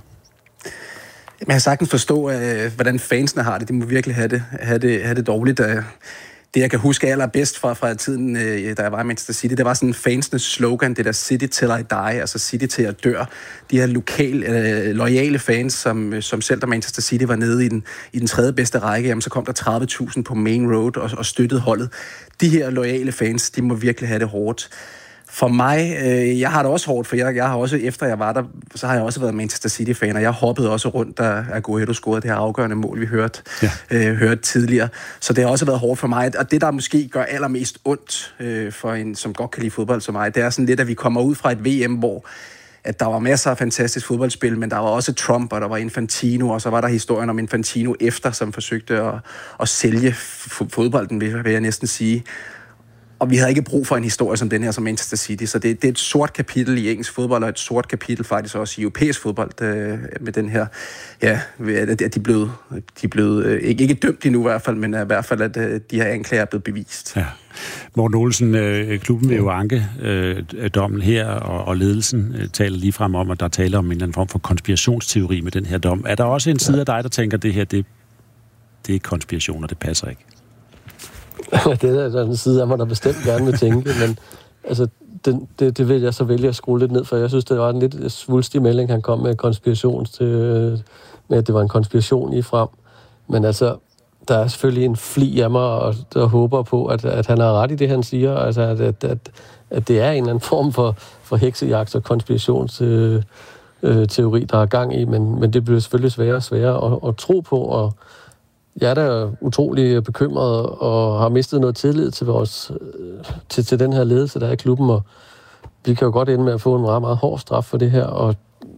Jeg har sagtens forstå, øh, hvordan fansene har det. De må virkelig have det, have det, have det dårligt. Det, jeg kan huske allerbedst fra, fra tiden, øh, da jeg var i Manchester City, det var sådan fansenes slogan, det der City till I die, altså City til at dør. De her lokale, øh, loyale fans, som, som selv da Manchester City var nede i den, i den tredje bedste række, jamen, så kom der tredive tusind på Main Road og, og støttede holdet. De her loyale fans, de må virkelig have det hårdt. For mig, øh, jeg har det også hårdt, for jeg, jeg har også, efter jeg var der, så har jeg også været Manchester City-fan, og jeg hoppede også rundt, da Agüero scorede det her afgørende mål, vi hørte, ja. øh, hørte tidligere. Så det har også været hårdt for mig, og det, der måske gør allermest ondt øh, for en, som godt kan lide fodbold som mig, det er sådan lidt, at vi kommer ud fra et V M, hvor at der var masser af fantastisk fodboldspil, men der var også Trump, og der var Infantino, og så var der historien om Infantino efter, som forsøgte at, at sælge fodbolden, vil jeg næsten sige. Og vi havde ikke brug for en historie som den her, som Manchester City. Så det, det er et sort kapitel i engelsk fodbold, og et sort kapitel faktisk også i europæisk fodbold øh, med den her. Ja, at de er blevet, de er blevet øh, ikke, ikke dømt endnu i hvert fald, men i hvert fald, at øh, de her anklager er blevet bevist. Ja. Morten Olsen, øh, klubben vil jo anke øh, dommen her, og, og ledelsen øh, taler lige frem om, at der taler om en eller anden form for konspirationsteori med den her dom. Er der også en side af dig, der tænker, at det her, det, det er konspiration, og det passer ikke? Det er der en side af mig, der bestemt gerne vil tænke, men altså, den, det, det vil jeg så vælge at skrue lidt ned, for jeg synes, det var en lidt svulstig melding, han kom med konspirations til, med, at det var en konspiration i frem. Men altså, der er selvfølgelig en fli af mig, og der håber på, at, at han har ret i det, han siger, altså, at, at, at, at det er en eller anden form for, for heksejagt og konspirationsteori, øh, der er gang i, men, men det bliver selvfølgelig sværere og sværere at, at tro på, og jeg er da utrolig bekymret og har mistet noget tillid til, vores, til, til den her ledelse, der er i klubben, og vi kan jo godt ende med at få en meget, meget hård straf for det her, og,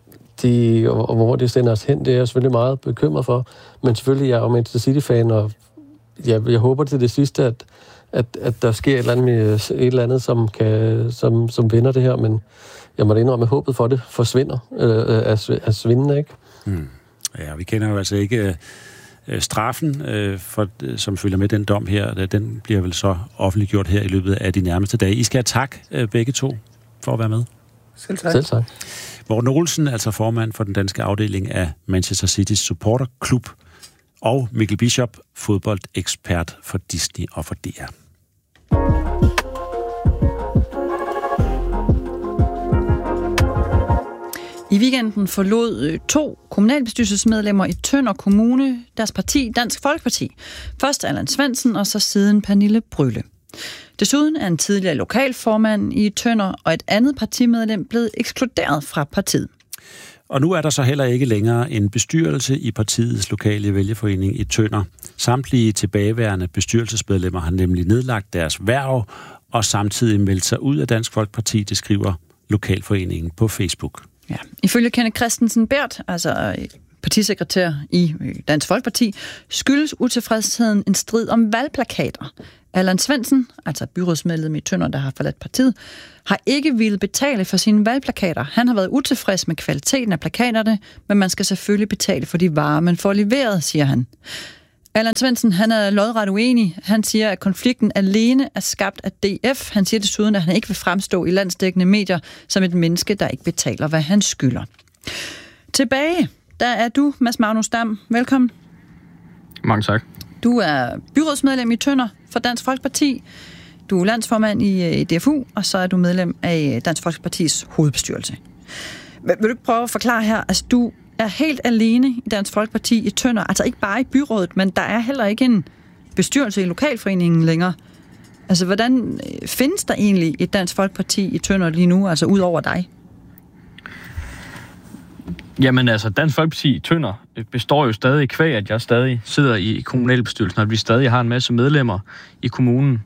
de, og, og hvor det sender os hen, det er jeg selvfølgelig meget bekymret for, men selvfølgelig jeg er jo Manchester City-fan, og jeg, jeg håber til det sidste, at, at, at der sker et eller andet, med, et eller andet som, kan, som, som vinder det her, men jeg må da indrømme, at håbet for det forsvinder, øh, at, at svinde, ikke? Hmm. Ja, vi kender jo altså ikke straffen, øh, for, som følger med den dom her, den bliver vel så offentliggjort her i løbet af de nærmeste dage. I skal have tak, øh, begge to, for at være med. Selv tak. Selv tak. Morten Olsen, altså formand for den danske afdeling af Manchester City's supporterklub, og Mikkel Bishop, fodboldekspert for Disney og for D R. I weekenden forlod to kommunalbestyrelsesmedlemmer i Tønder Kommune deres parti, Dansk Folkeparti. Først Allan Svendsen, og så siden Pernille Brylle. Desuden er en tidligere lokalformand i Tønder og et andet partimedlem blevet ekskluderet fra partiet. Og nu er der så heller ikke længere en bestyrelse i partiets lokale vælgerforening i Tønder. Samtlige tilbageværende bestyrelsesmedlemmer har nemlig nedlagt deres hverv og samtidig meldt sig ud af Dansk Folkeparti, det skriver lokalforeningen på Facebook. Ja. Ifølge Kenneth Christensen Berth, altså partisekretær i Dansk Folkeparti, skyldes utilfredsheden en strid om valgplakater. Allan Svendsen, altså byrådsmedlem i Tønder, der har forladt partiet, har ikke ville betale for sine valgplakater. Han har været utilfreds med kvaliteten af plakaterne, men man skal selvfølgelig betale for de varer, man får leveret, siger han. Allan Svendsen, han er lodret uenig. Han siger, at konflikten alene er skabt af D F. Han siger desuden, at han ikke vil fremstå i landsdækkende medier som et menneske, der ikke betaler, hvad han skylder. Tilbage, der er du, Mads Magnus Dam. Velkommen. Mange tak. Du er byrådsmedlem i Tønder for Dansk Folkeparti. Du er landsformand i D F U, og så er du medlem af Dansk Folkepartis hovedbestyrelse. Vil du ikke prøve at forklare her, altså du er helt alene i Dansk Folkeparti i Tønder, altså ikke bare i byrådet, men der er heller ikke en bestyrelse i lokalforeningen længere. Altså hvordan findes der egentlig et Dansk Folkeparti i Tønder lige nu, altså ud over dig? Jamen altså, Dansk Folkeparti i Tønder består jo stadig kvæg, at jeg stadig sidder i kommunalbestyrelsen, og at vi stadig har en masse medlemmer i kommunen.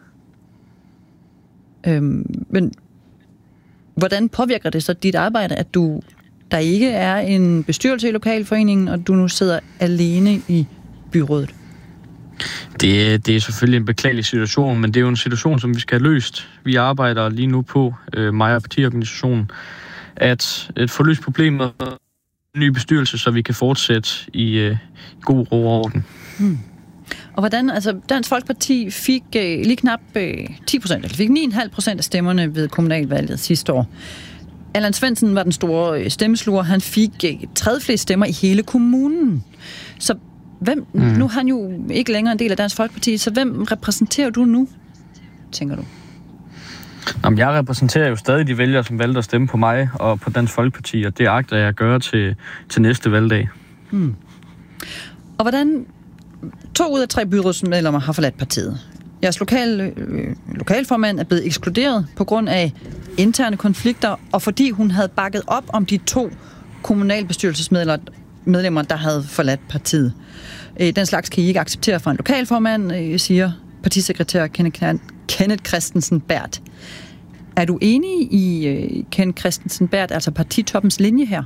Øhm, men hvordan påvirker det så dit arbejde, at du der ikke er en bestyrelse i lokalforeningen, og du nu sidder alene i byrådet? Det, det er selvfølgelig en beklagelig situation, men det er jo en situation, som vi skal have løst. Vi arbejder lige nu på, øh, mig og partiorganisationen, at et få løst problemet med en ny bestyrelse, så vi kan fortsætte i øh, god ro og orden. Hmm. Og hvordan, altså Dansk Folkeparti fik øh, lige knap øh, ti procent, eller fik ni komma fem procent af stemmerne ved kommunalvalget sidste år. Allan Svendsen var den store stemmesluger. Han fik tredje flest stemmer i hele kommunen. Så hvem, mm. nu er han jo ikke længere en del af Dansk Folkeparti, så hvem repræsenterer du nu, tænker du? Jamen, jeg repræsenterer jo stadig de vælgere, som valgte at stemme på mig og på Dansk Folkeparti, og det agter jeg at gøre til, til næste valgdag. Mm. Og hvordan to ud af tre byrådsmedlemmer har forladt partiet? Jeres lokal, øh, lokalformand er blevet ekskluderet på grund af interne konflikter, og fordi hun havde bakket op om de to kommunalbestyrelsesmedlemmer, der havde forladt partiet. Den slags kan I ikke acceptere fra en lokalformand, siger partisekretær Kenneth Christensen Berth. Er du enig i Kenneth Christensen Berth, altså partitoppens linje her?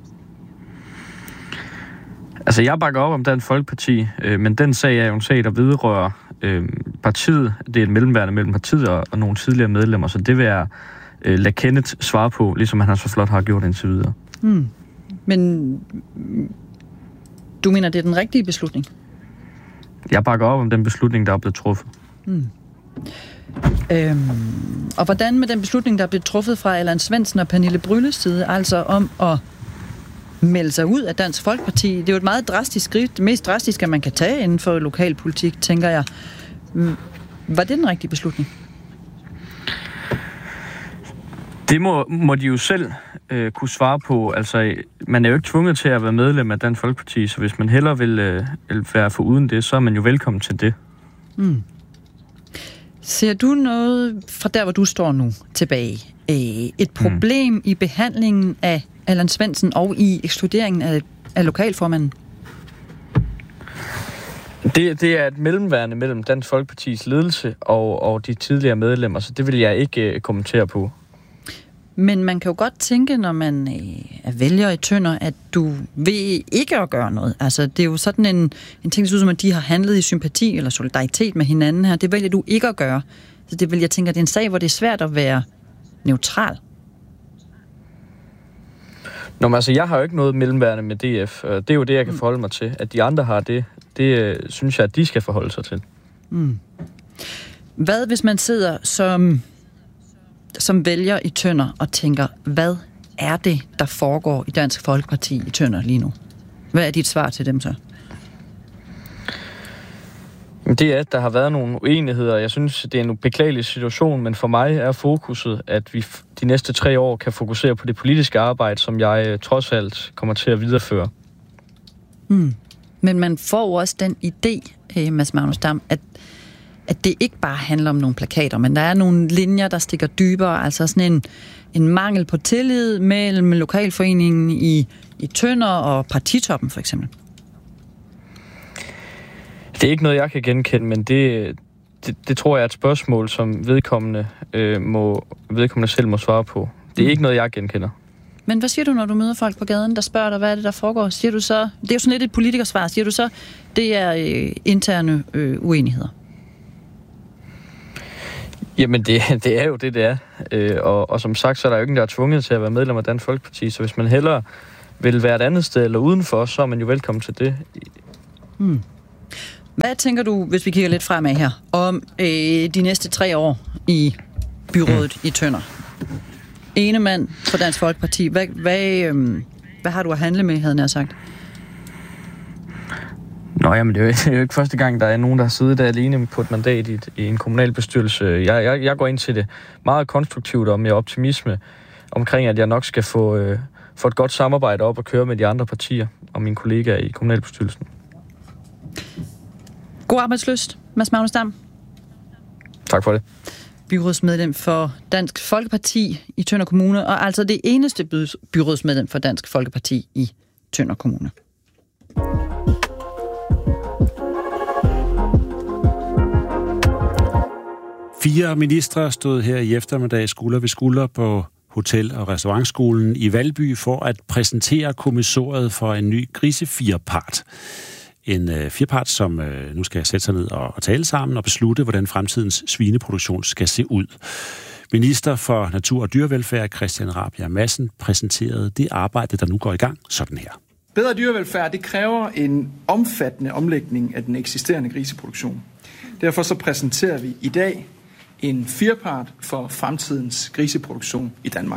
Altså, jeg bakker op om Dansk Folkeparti, øh, men den sag er jo en sag, der vedrører øh, partiet. Det er et mellemværende mellem partiet og, og nogle tidligere medlemmer, så det vil jeg øh, lade Kenneth svare på, ligesom han så flot har gjort indtil videre. Hmm. Men du mener, det er den rigtige beslutning? Jeg bakker op om den beslutning, der er blevet truffet. Hmm. Øhm, og hvordan med den beslutning, der er blevet truffet fra Allan Svendsen og Pernille Brylles side, altså om at melde sig ud af Dansk Folkeparti? Det er jo et meget drastisk skridt, det mest drastiske, man kan tage inden for lokalpolitik, tænker jeg. Var det den rigtige beslutning? Det må, må de jo selv øh, kunne svare på. Altså, man er jo ikke tvunget til at være medlem af Dansk Folkeparti, så hvis man hellere vil, øh, vil være for uden det, så er man jo velkommen til det. Mm. Ser du noget fra der, hvor du står nu, tilbage? Et problem mm. i behandlingen af Allan Svendsen og i ekskluderingen af, af lokalformanden? Det, det er et mellemværende mellem Dansk Folkepartis ledelse og, og de tidligere medlemmer, så det vil jeg ikke uh, kommentere på. Men man kan jo godt tænke, når man øh, er vælger i Tønder, at du vil ikke at gøre noget. Altså, det er jo sådan en, en ting, som at de har handlet i sympati eller solidaritet med hinanden her. Det vælger du ikke at gøre. Så det vil jeg tænke, at det er en sag, hvor det er svært at være neutral. Nå, men altså, jeg har jo ikke noget mellemværende med D F. Det er jo det, jeg kan forholde mig til. At de andre har det, det øh, synes jeg, at de skal forholde sig til. Mm. Hvad hvis man sidder som... som vælger i Tønder og tænker, hvad er det, der foregår i Dansk Folkeparti i Tønder lige nu? Hvad er dit svar til dem så? Det er, at der har været nogle uenigheder. Jeg synes, det er en beklagelig situation, men for mig er fokuset, at vi de næste tre år kan fokusere på det politiske arbejde, som jeg øh, trods alt kommer til at videreføre. Hmm. Men man får jo også den idé, eh, Mads Magnus Dam, at, at det ikke bare handler om nogle plakater, men der er nogle linjer, der stikker dybere, altså sådan en, en mangel på tillid mellem lokalforeningen i, i Tønder og partitoppen for eksempel. Det er ikke noget, jeg kan genkende, men det, det, det tror jeg er et spørgsmål, som vedkommende, øh, må, vedkommende selv må svare på. Det er ikke noget, jeg genkender. Men hvad siger du, når du møder folk på gaden, der spørger dig, hvad er det, der foregår? Siger du så, det er jo sådan lidt et politikersvar, siger du så, det er øh, interne øh, uenigheder? Jamen, det, det er jo det, det er. Øh, og, og som sagt, så er der jo ingen, der er tvunget til at være medlem af Dansk Folkeparti, så hvis man hellere vil være et andet sted eller udenfor, så er man jo velkommen til det. Hmm. Hvad tænker du, hvis vi kigger lidt fremad her, om øh, de næste tre år i byrådet hmm. i Tønder? Ene mand for Dansk Folkeparti. Hvad, hvad, øh, hvad har du at handle med, havde jeg sagt? Nå, jamen, det er, jo, det er jo ikke første gang, der er nogen, der har siddet der alene på et mandat i, i en kommunalbestyrelse. Jeg, jeg, jeg går ind til det meget konstruktivt og med optimisme omkring, at jeg nok skal få, øh, få et godt samarbejde op og køre med de andre partier og mine kollegaer i kommunalbestyrelsen. God arbejdslyst, Mads Magnus Dam. Tak for det. Byrådsmedlem for Dansk Folkeparti i Tønder Kommune, og altså det eneste byrådsmedlem for Dansk Folkeparti i Tønder Kommune. Fire ministre stod her i eftermiddag skulder ved skulder på Hotel- og Restaurantskolen i Valby for at præsentere kommissoriet for en ny grisefirpart. En øh, firpart, som øh, nu skal sætte sig ned og, og tale sammen og beslutte, hvordan fremtidens svineproduktion skal se ud. Minister for Natur- og Dyrevelfærd, Christian Rabjerg Madsen, præsenterede det arbejde, der nu går i gang sådan her. Bedre dyrevelfærd, det kræver en omfattende omlægning af den eksisterende griseproduktion. Derfor så præsenterer vi i dag en firpart for fremtidens griseproduktion i Danmark.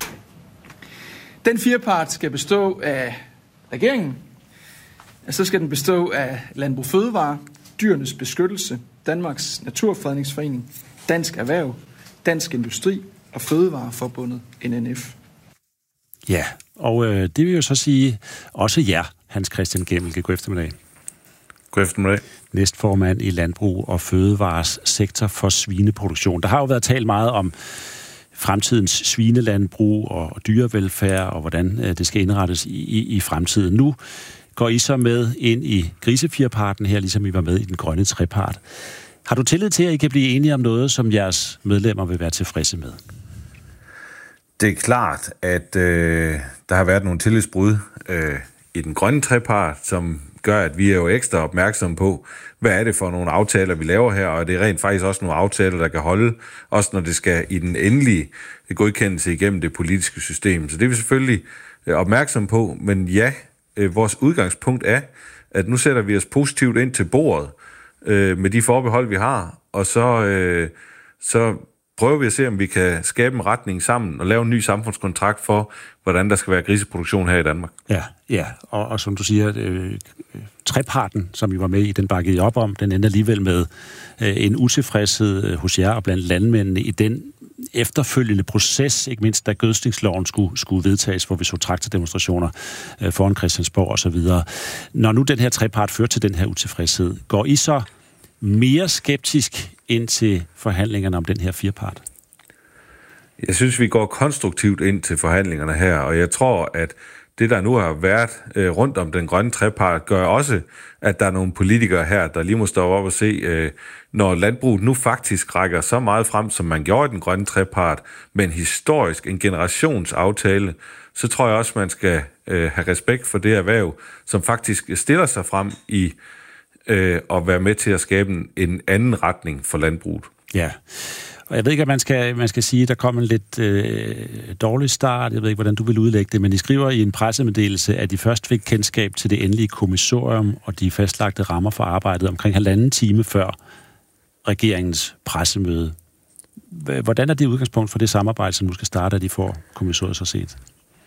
Den firpart skal bestå af regeringen, så skal den bestå af Landbrug Fødevare, Dyrenes Beskyttelse, Danmarks Naturfredningsforening, Dansk Erhverv, Dansk Industri og Fødevareforbundet N N F. Ja, og øh, det vil jo så sige også jer, Hans Christian Gemmelke. God eftermiddag. God eftermiddag. Næstformand i Landbrug og Fødevares sektor for svineproduktion. Der har jo været talt meget om fremtidens svinelandbrug og dyrevelfærd og hvordan øh, det skal indrettes i, i, i fremtiden. Nu går I så med ind i grisefirparten her, ligesom I var med i den grønne trepart. Har du tillid til, at I kan blive enige om noget, som jeres medlemmer vil være tilfredse med? Det er klart, at øh, der har været nogle tillidsbrud øh, i den grønne trepart, som gør, at vi er jo ekstra opmærksomme på, hvad er det for nogle aftaler, vi laver her, og det er rent faktisk også nogle aftaler, der kan holde, også når det skal i den endelige godkendelse igennem det politiske system. Så det er vi selvfølgelig opmærksomme på, men ja, øh, vores udgangspunkt er, at nu sætter vi os positivt ind til bordet øh, med de forbehold, vi har, og så, øh, så prøver vi at se, om vi kan skabe en retning sammen og lave en ny samfundskontrakt for, hvordan der skal være griseproduktion her i Danmark. Ja, ja. Og, og som du siger, øh, treparten, som vi var med i, den bakkede op om, den ender alligevel med øh, en utilfredshed hos jer og blandt landmændene i den efterfølgende proces, ikke mindst da gødskningsloven skulle, skulle vedtages, hvor vi så traktordemonstrationer øh, foran Christiansborg og så videre. Når nu den her trepart fører til den her utilfredshed, går I så mere skeptisk ind til forhandlingerne om den her firpart? Jeg synes, vi går konstruktivt ind til forhandlingerne her, og jeg tror, at det, der nu har været øh, rundt om den grønne trepart, gør også, at der er nogle politikere her, der lige må stå op og se, øh, når landbruget nu faktisk rækker så meget frem, som man gjorde i den grønne trepart, med en historisk, en generationsaftale, så tror jeg også, man skal øh, have respekt for det erhverv, som faktisk stiller sig frem i øh, at være med til at skabe en, en anden retning for landbruget. Ja. Og jeg ved ikke, at man skal, man skal sige, at der kom en lidt øh, dårlig start. Jeg ved ikke, hvordan du vil udlægge det, men de skriver i en pressemeddelelse, at de først fik kendskab til det endelige kommissorium og de fastlagte rammer for arbejdet omkring halvanden time før regeringens pressemøde. Hvordan er det udgangspunkt for det samarbejde, som nu skal starte, at de får kommissoriet så set?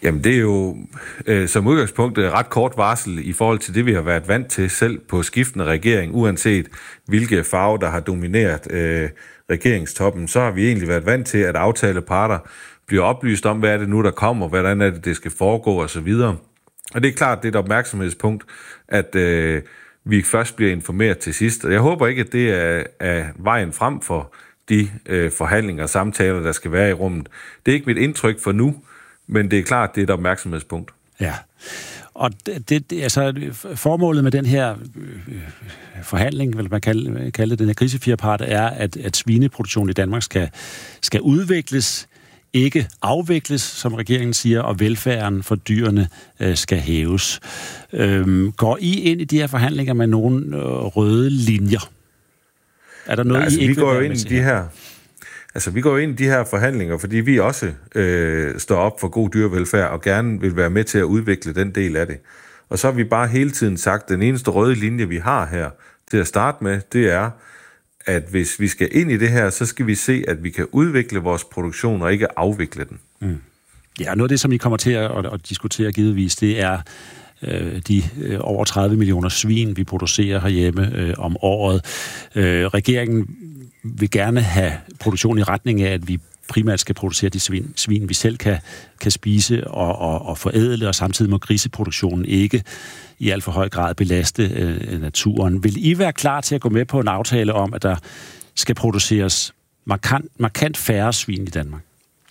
Jamen det er jo øh, som udgangspunkt ret kort varsel i forhold til det, vi har været vant til selv på skiftende regering, uanset hvilke farver, der har domineret øh, regeringstoppen, så har vi egentlig været vant til, at aftaleparter bliver oplyst om, hvad er det nu, der kommer, hvordan er det, det skal foregå osv. Og det er klart, det er et opmærksomhedspunkt, at øh, vi først bliver informeret til sidst. Og jeg håber ikke, at det er, er vejen frem for de øh, forhandlinger og samtaler, der skal være i rummet. Det er ikke mit indtryk for nu, men det er klart, det er et opmærksomhedspunkt. Ja, og det, det, altså, formålet med den her øh, forhandling, vil man kalde, kalde det, den her krisefirepart, er, at, at svineproduktionen i Danmark skal, skal udvikles, ikke afvikles, som regeringen siger, og velfærden for dyrene øh, skal hæves. Øhm, går I ind i de her forhandlinger med nogle øh, røde linjer? Er der noget, Nej, altså, I ikke vi går vil jo ind i de her... Altså, vi går ind i de her forhandlinger, fordi vi også øh, står op for god dyrevelfærd og gerne vil være med til at udvikle den del af det. Og så har vi bare hele tiden sagt, at den eneste røde linje, vi har her til at starte med, det er, at hvis vi skal ind i det her, så skal vi se, at vi kan udvikle vores produktion og ikke afvikle den. Mm. Ja, noget af det, som I kommer til at, at, at diskutere givetvis, det er øh, de øh, over tredive millioner svin, vi producerer herhjemme øh, om året. Øh, regeringen vil gerne have produktion i retning af, at vi primært skal producere de svin, svin vi selv kan, kan spise og, og, og forædle, og samtidig må griseproduktionen ikke i alt for høj grad belaste øh, naturen. Vil I være klar til at gå med på en aftale om, at der skal produceres markant, markant færre svin i Danmark?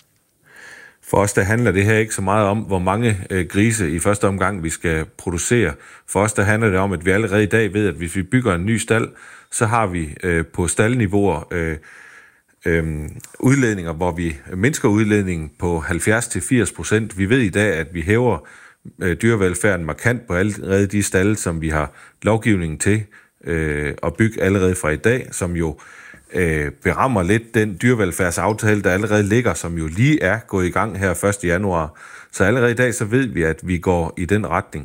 For os, der handler det her ikke så meget om, hvor mange øh, grise i første omgang vi skal producere. For os, der handler det om, at vi allerede i dag ved, at hvis vi bygger en ny stald, så har vi øh, på staldniveauer øh, øh, udledninger, hvor vi mindsker udledningen på halvfjerds til firs procent. Vi ved i dag, at vi hæver øh, dyrevelfærden markant på allerede de stalde, som vi har lovgivningen til øh, at bygge allerede fra i dag, som jo øh, berammer lidt den dyrevelfærdsaftale, der allerede ligger, som jo lige er gået i gang her første januar. Så allerede i dag, så ved vi, at vi går i den retning.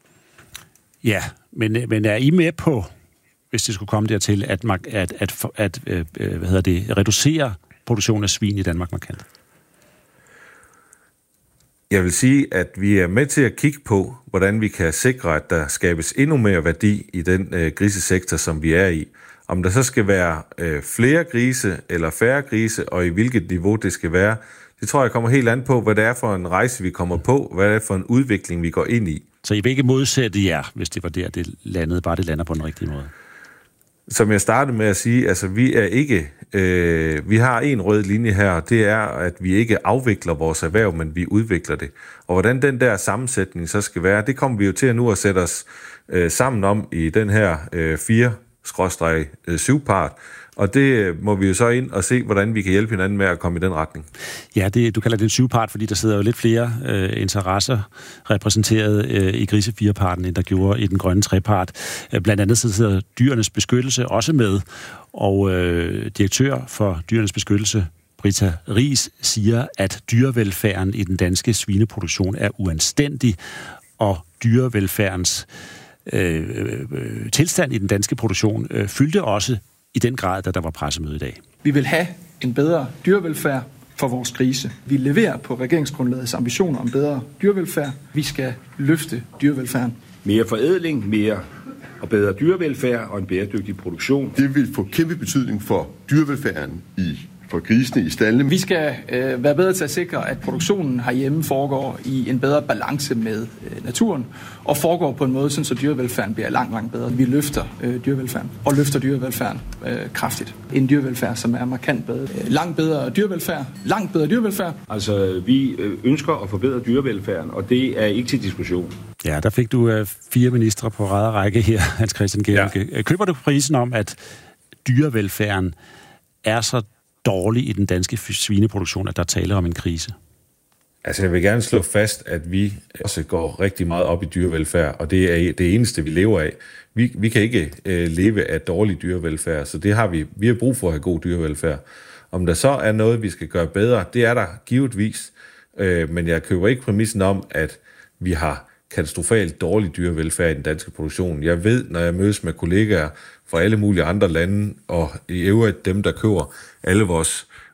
Ja, men, men er I med på, hvis det skulle komme dertil, at, at, at, at øh, hvad hedder det, reducere produktionen af svin i Danmark markant? Jeg vil sige, at vi er med til at kigge på, hvordan vi kan sikre, at der skabes endnu mere værdi i den øh, grisesektor, som vi er i. Om der så skal være øh, flere grise eller færre grise, og i hvilket niveau det skal være, det tror jeg kommer helt an på, hvad det er for en rejse, vi kommer på, hvad det er for en udvikling, vi går ind i. Så I vil ikke modsætte jer, hvis det var der, det landede, bare det lander på den rigtige måde? Som jeg startede med at sige, altså vi er ikke, øh, vi har en rød linje her, det er, at vi ikke afvikler vores erhverv, men vi udvikler det. Og hvordan den der sammensætning så skal være, det kommer vi jo til at nu at sætte os øh, sammen om i den her øh, fire skråstreg syv part. Og det må vi jo så ind og se, hvordan vi kan hjælpe hinanden med at komme i den retning. Ja, det, du kalder det en syvpart, fordi der sidder jo lidt flere øh, interesser repræsenteret øh, i grisefirparten, end der gjorde i den grønne trepart. Øh, blandt andet sidder dyrenes beskyttelse også med, og øh, direktør for dyrenes beskyttelse, Britta Riis, siger, at dyrevelfærden i den danske svineproduktion er uanstændig, og dyrevelfærdens øh, øh, tilstand i den danske produktion øh, fyldte også i den grad, da der var pressemøde i dag. Vi vil have en bedre dyrevelfærd for vores grise. Vi leverer på regeringsgrundlagets ambitioner om bedre dyrevelfærd. Vi skal løfte dyrevelfærden. Mere forædling, mere og bedre dyrevelfærd og en bæredygtig produktion. Det vil få kæmpe betydning for dyrevelfærden i for grisene i staldene. Vi skal øh, være bedre til at sikre, at produktionen herhjemme foregår i en bedre balance med øh, naturen, og foregår på en måde, sådan, så dyrevelfærden bliver langt, langt bedre. Vi løfter øh, dyrevelfærden, og løfter dyrevelfærden øh, kraftigt. En dyrevelfærd, som er markant bedre. Øh, langt bedre dyrevelfærd, langt bedre dyrevelfærd. Altså, vi ønsker at forbedre dyrevelfærden, og det er ikke til diskussion. Ja, der fik du øh, fire ministre på rad og række her, Hans Christian Gericke. Ja. Køber du prisen om, at dyrevelfærden er så dårlig i den danske svineproduktion, at der taler om en krise? Altså, jeg vil gerne slå fast, at vi også går rigtig meget op i dyrevelfærd, og det er det eneste, vi lever af. Vi, vi kan ikke øh, leve af dårlig dyrevelfærd, så det har vi. Vi har brug for at have god dyrevelfærd. Om der så er noget, vi skal gøre bedre, det er der givetvis, øh, men jeg køber ikke præmissen om, at vi har katastrofalt dårlig dyrevelfærd i den danske produktion. Jeg ved, når jeg mødes med kollegaer fra alle mulige andre lande, og i øvrigt dem, der køber alle vores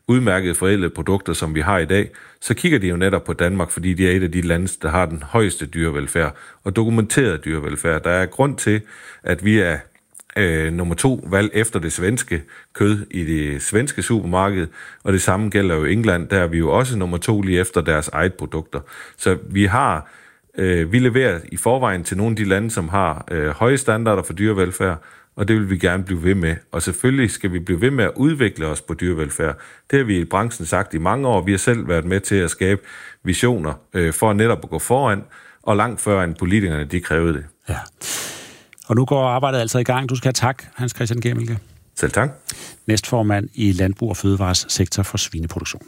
udmærkede forædlede produkter, som vi har i dag, så kigger de jo netop på Danmark, fordi de er et af de lande, der har den højeste dyrevelfærd og dokumenteret dyrevelfærd. Der er grund til, at vi er øh, nummer to valg efter det svenske kød i det svenske supermarked, og det samme gælder jo England, der er vi jo også nummer to lige efter deres eget produkter. Så vi har, øh, vi leverer i forvejen til nogle af de lande, som har øh, høje standarder for dyrevelfærd, og det vil vi gerne blive ved med. Og selvfølgelig skal vi blive ved med at udvikle os på dyrevelfærd. Det har vi i branchen sagt i mange år. Vi har selv været med til at skabe visioner øh, for netop at gå foran, og langt før end politikerne de krævede det. Ja. Og nu går arbejdet altså i gang. Du skal have tak, Hans Christian Gemmelke. Selv tak. Næstformand i Landbrug og Fødevares sektor for svineproduktion.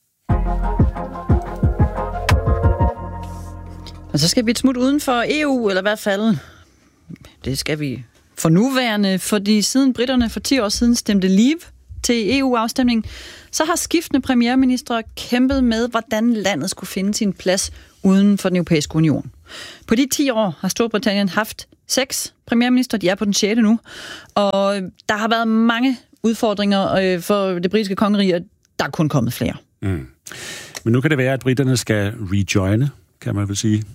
Og så skal vi et smut uden for E U, eller i hvert fald, det skal vi for nuværende, fordi siden britterne for ti år siden stemte leave til E U-afstemning, så har skiftende premierministre kæmpet med, hvordan landet skulle finde sin plads uden for den europæiske union. På de ti år har Storbritannien haft seks premierministre, de er på den sjette nu, og der har været mange udfordringer for det britiske kongerige, og der er kun kommet flere. Mm. Men nu kan det være, at britterne skal rejoine, kan man vel sige.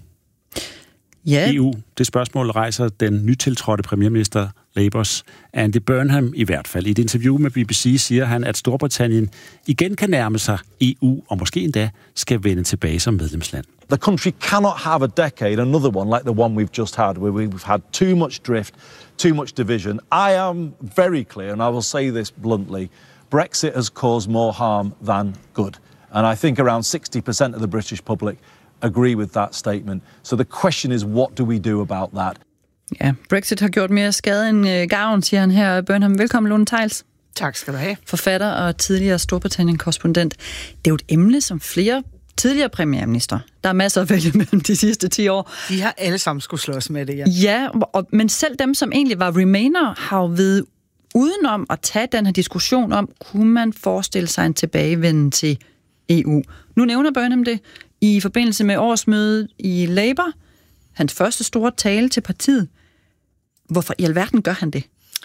Ja. E U, det spørgsmål rejser den nytiltrådte premierminister Labours Andy Burnham i hvert fald. I et interview med B B C siger han, at Storbritannien igen kan nærme sig E U, og måske endda skal vende tilbage som medlemsland. The country cannot have a decade, another one like the one we've just had, where we've had too much drift, too much division. I am very clear, and I will say this bluntly, Brexit has caused more harm than good. And I think around sixty percent of the British public agree with that statement. So the question is, what do we do about that? Ja, Brexit har gjort mere skade end øh, gavn, siger han her. Burnham, velkommen, Lone Theils. Tak skal du have. Forfatter og tidligere Storbritannien-korrespondent. Det er jo et emne, som flere tidligere premierminister, der er masser at vælge mellem de sidste ti år. De har alle sammen skulle slås med det, ja. Ja, og, men selv dem, som egentlig var remainer, har jo ved udenom at tage den her diskussion om, kunne man forestille sig en tilbagevenden til E U. Nu nævner Burnham det i forbindelse med årsmødet i Labour. Hans første store tale til partiet. Hvorfor i alverden gør han det?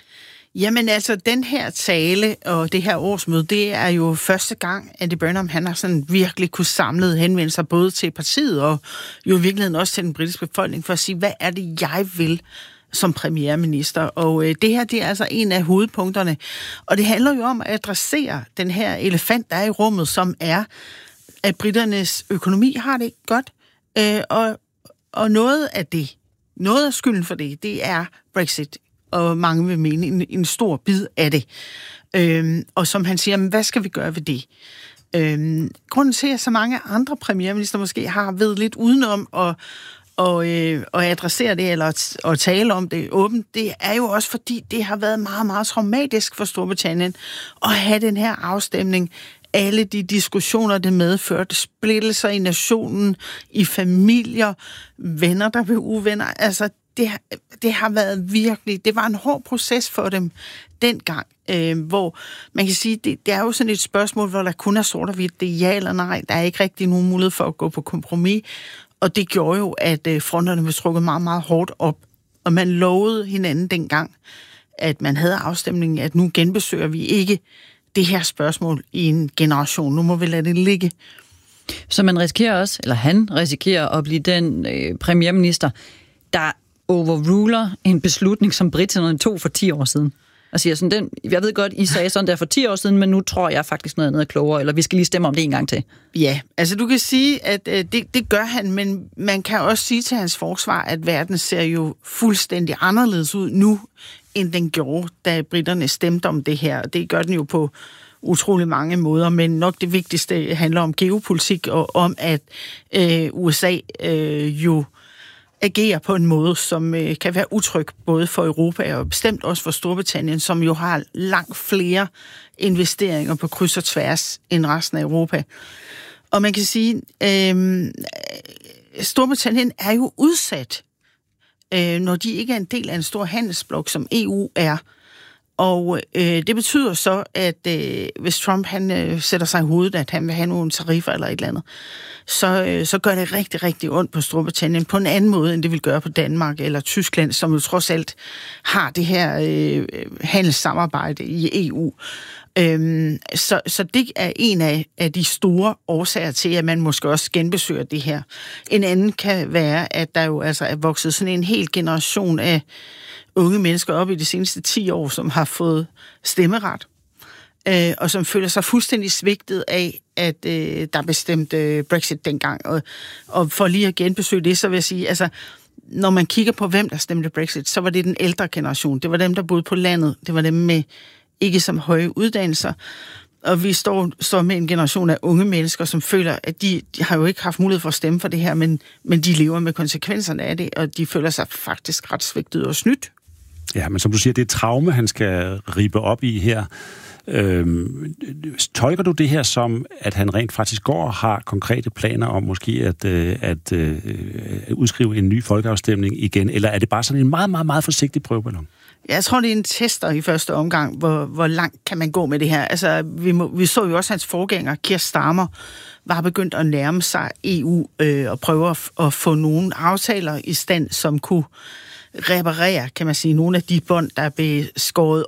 Jamen altså, den her tale og det her årsmøde, det er jo første gang, at Andy Burnham, han har sådan virkelig kunne samle henvendelser både til partiet og jo i virkeligheden også til den britiske befolkning for at sige, hvad er det, jeg vil som premierminister? Og øh, det her, det er altså en af hovedpunkterne. Og det handler jo om at adressere den her elefant, der er i rummet, som er, at britternes økonomi har det ikke godt. Øh, og, og noget af det, noget af skylden for det, det er Brexit. Og mange vil mene en, en stor bid af det. Øhm, og som han siger, hvad skal vi gøre ved det? Øhm, grunden til, at så mange andre premierminister måske har ved lidt udenom at, og, øh, at adressere det, eller at, at tale om det åbent, det er jo også fordi, det har været meget, meget traumatisk for Storbritannien at have den her afstemning. Alle de diskussioner, det medførte, splittelser i nationen, i familier, venner, der blev uvenner, altså Det, det har været virkelig, det var en hård proces for dem dengang, øh, hvor man kan sige, det, det er jo sådan et spørgsmål, hvor der kun er sort og hvidt, det er ja eller nej, der er ikke rigtig nogen mulighed for at gå på kompromis, og det gjorde jo, at øh, fronterne blev trukket meget, meget hårdt op, og man lovede hinanden dengang, at man havde afstemningen, at nu genbesøger vi ikke det her spørgsmål i en generation, nu må vi lade det ligge. Så man risikerer også, eller han risikerer at blive den øh, premierminister, der overruler en beslutning, som briterne tog for ti år siden. Og siger sådan, den, jeg ved godt, I sagde sådan der for ti år siden, men nu tror jeg faktisk noget andet er klogere, eller vi skal lige stemme om det en gang til. Ja, altså du kan sige, at øh, det, det gør han, men man kan også sige til hans forsvar, at verden ser jo fuldstændig anderledes ud nu, end den gjorde, da briterne stemte om det her. Det gør den jo på utrolig mange måder, men nok det vigtigste handler om geopolitik, og om at øh, U S A øh, jo agerer på en måde, som øh, kan være utryg både for Europa og bestemt også for Storbritannien, som jo har langt flere investeringer på kryds og tværs end resten af Europa. Og man kan sige, øh, Storbritannien er jo udsat, øh, når de ikke er en del af en stor handelsblok, som E U er. Og øh, det betyder så, at øh, hvis Trump han øh, sætter sig i hovedet, at han vil have nogle tariffer eller et eller andet, så, øh, så gør det rigtig, rigtig ondt på Storbritannien på en anden måde, end det vil gøre på Danmark eller Tyskland, som jo trods alt har det her øh, handelssamarbejde i E U. Øhm, så, så det er en af, af de store årsager til, at man måske også genbesøger det her. En anden kan være, at der jo altså er vokset sådan en hel generation af unge mennesker op i de seneste ti år, som har fået stemmeret, øh, og som føler sig fuldstændig svigtet af, at øh, der bestemte øh, Brexit dengang. Og, og for lige at genbesøge det, så vil jeg sige, altså, når man kigger på, hvem der stemte Brexit, så var det den ældre generation. Det var dem, der boede på landet. Det var dem med ikke som høje uddannelser. Og vi står, står med en generation af unge mennesker, som føler, at de, de har jo ikke haft mulighed for at stemme for det her, men, men de lever med konsekvenserne af det, og de føler sig faktisk ret svigtet og snydt. Ja, men som du siger, det er traume, han skal ribe op i her. Øhm, tolker du det her som, at han rent faktisk går og har konkrete planer om måske at, øh, at øh, udskrive en ny folkeafstemning igen, eller er det bare sådan en meget, meget, meget forsigtig prøveballon? Jeg tror, det er en tester i første omgang, hvor, hvor langt kan man gå med det her. Altså, vi, må, vi så jo også hans forgænger, Keir Starmer, var begyndt at nærme sig E U øh, og prøve at, at få nogle aftaler i stand, som kunne reparere, kan man sige, nogle af de bånd, der blev skåret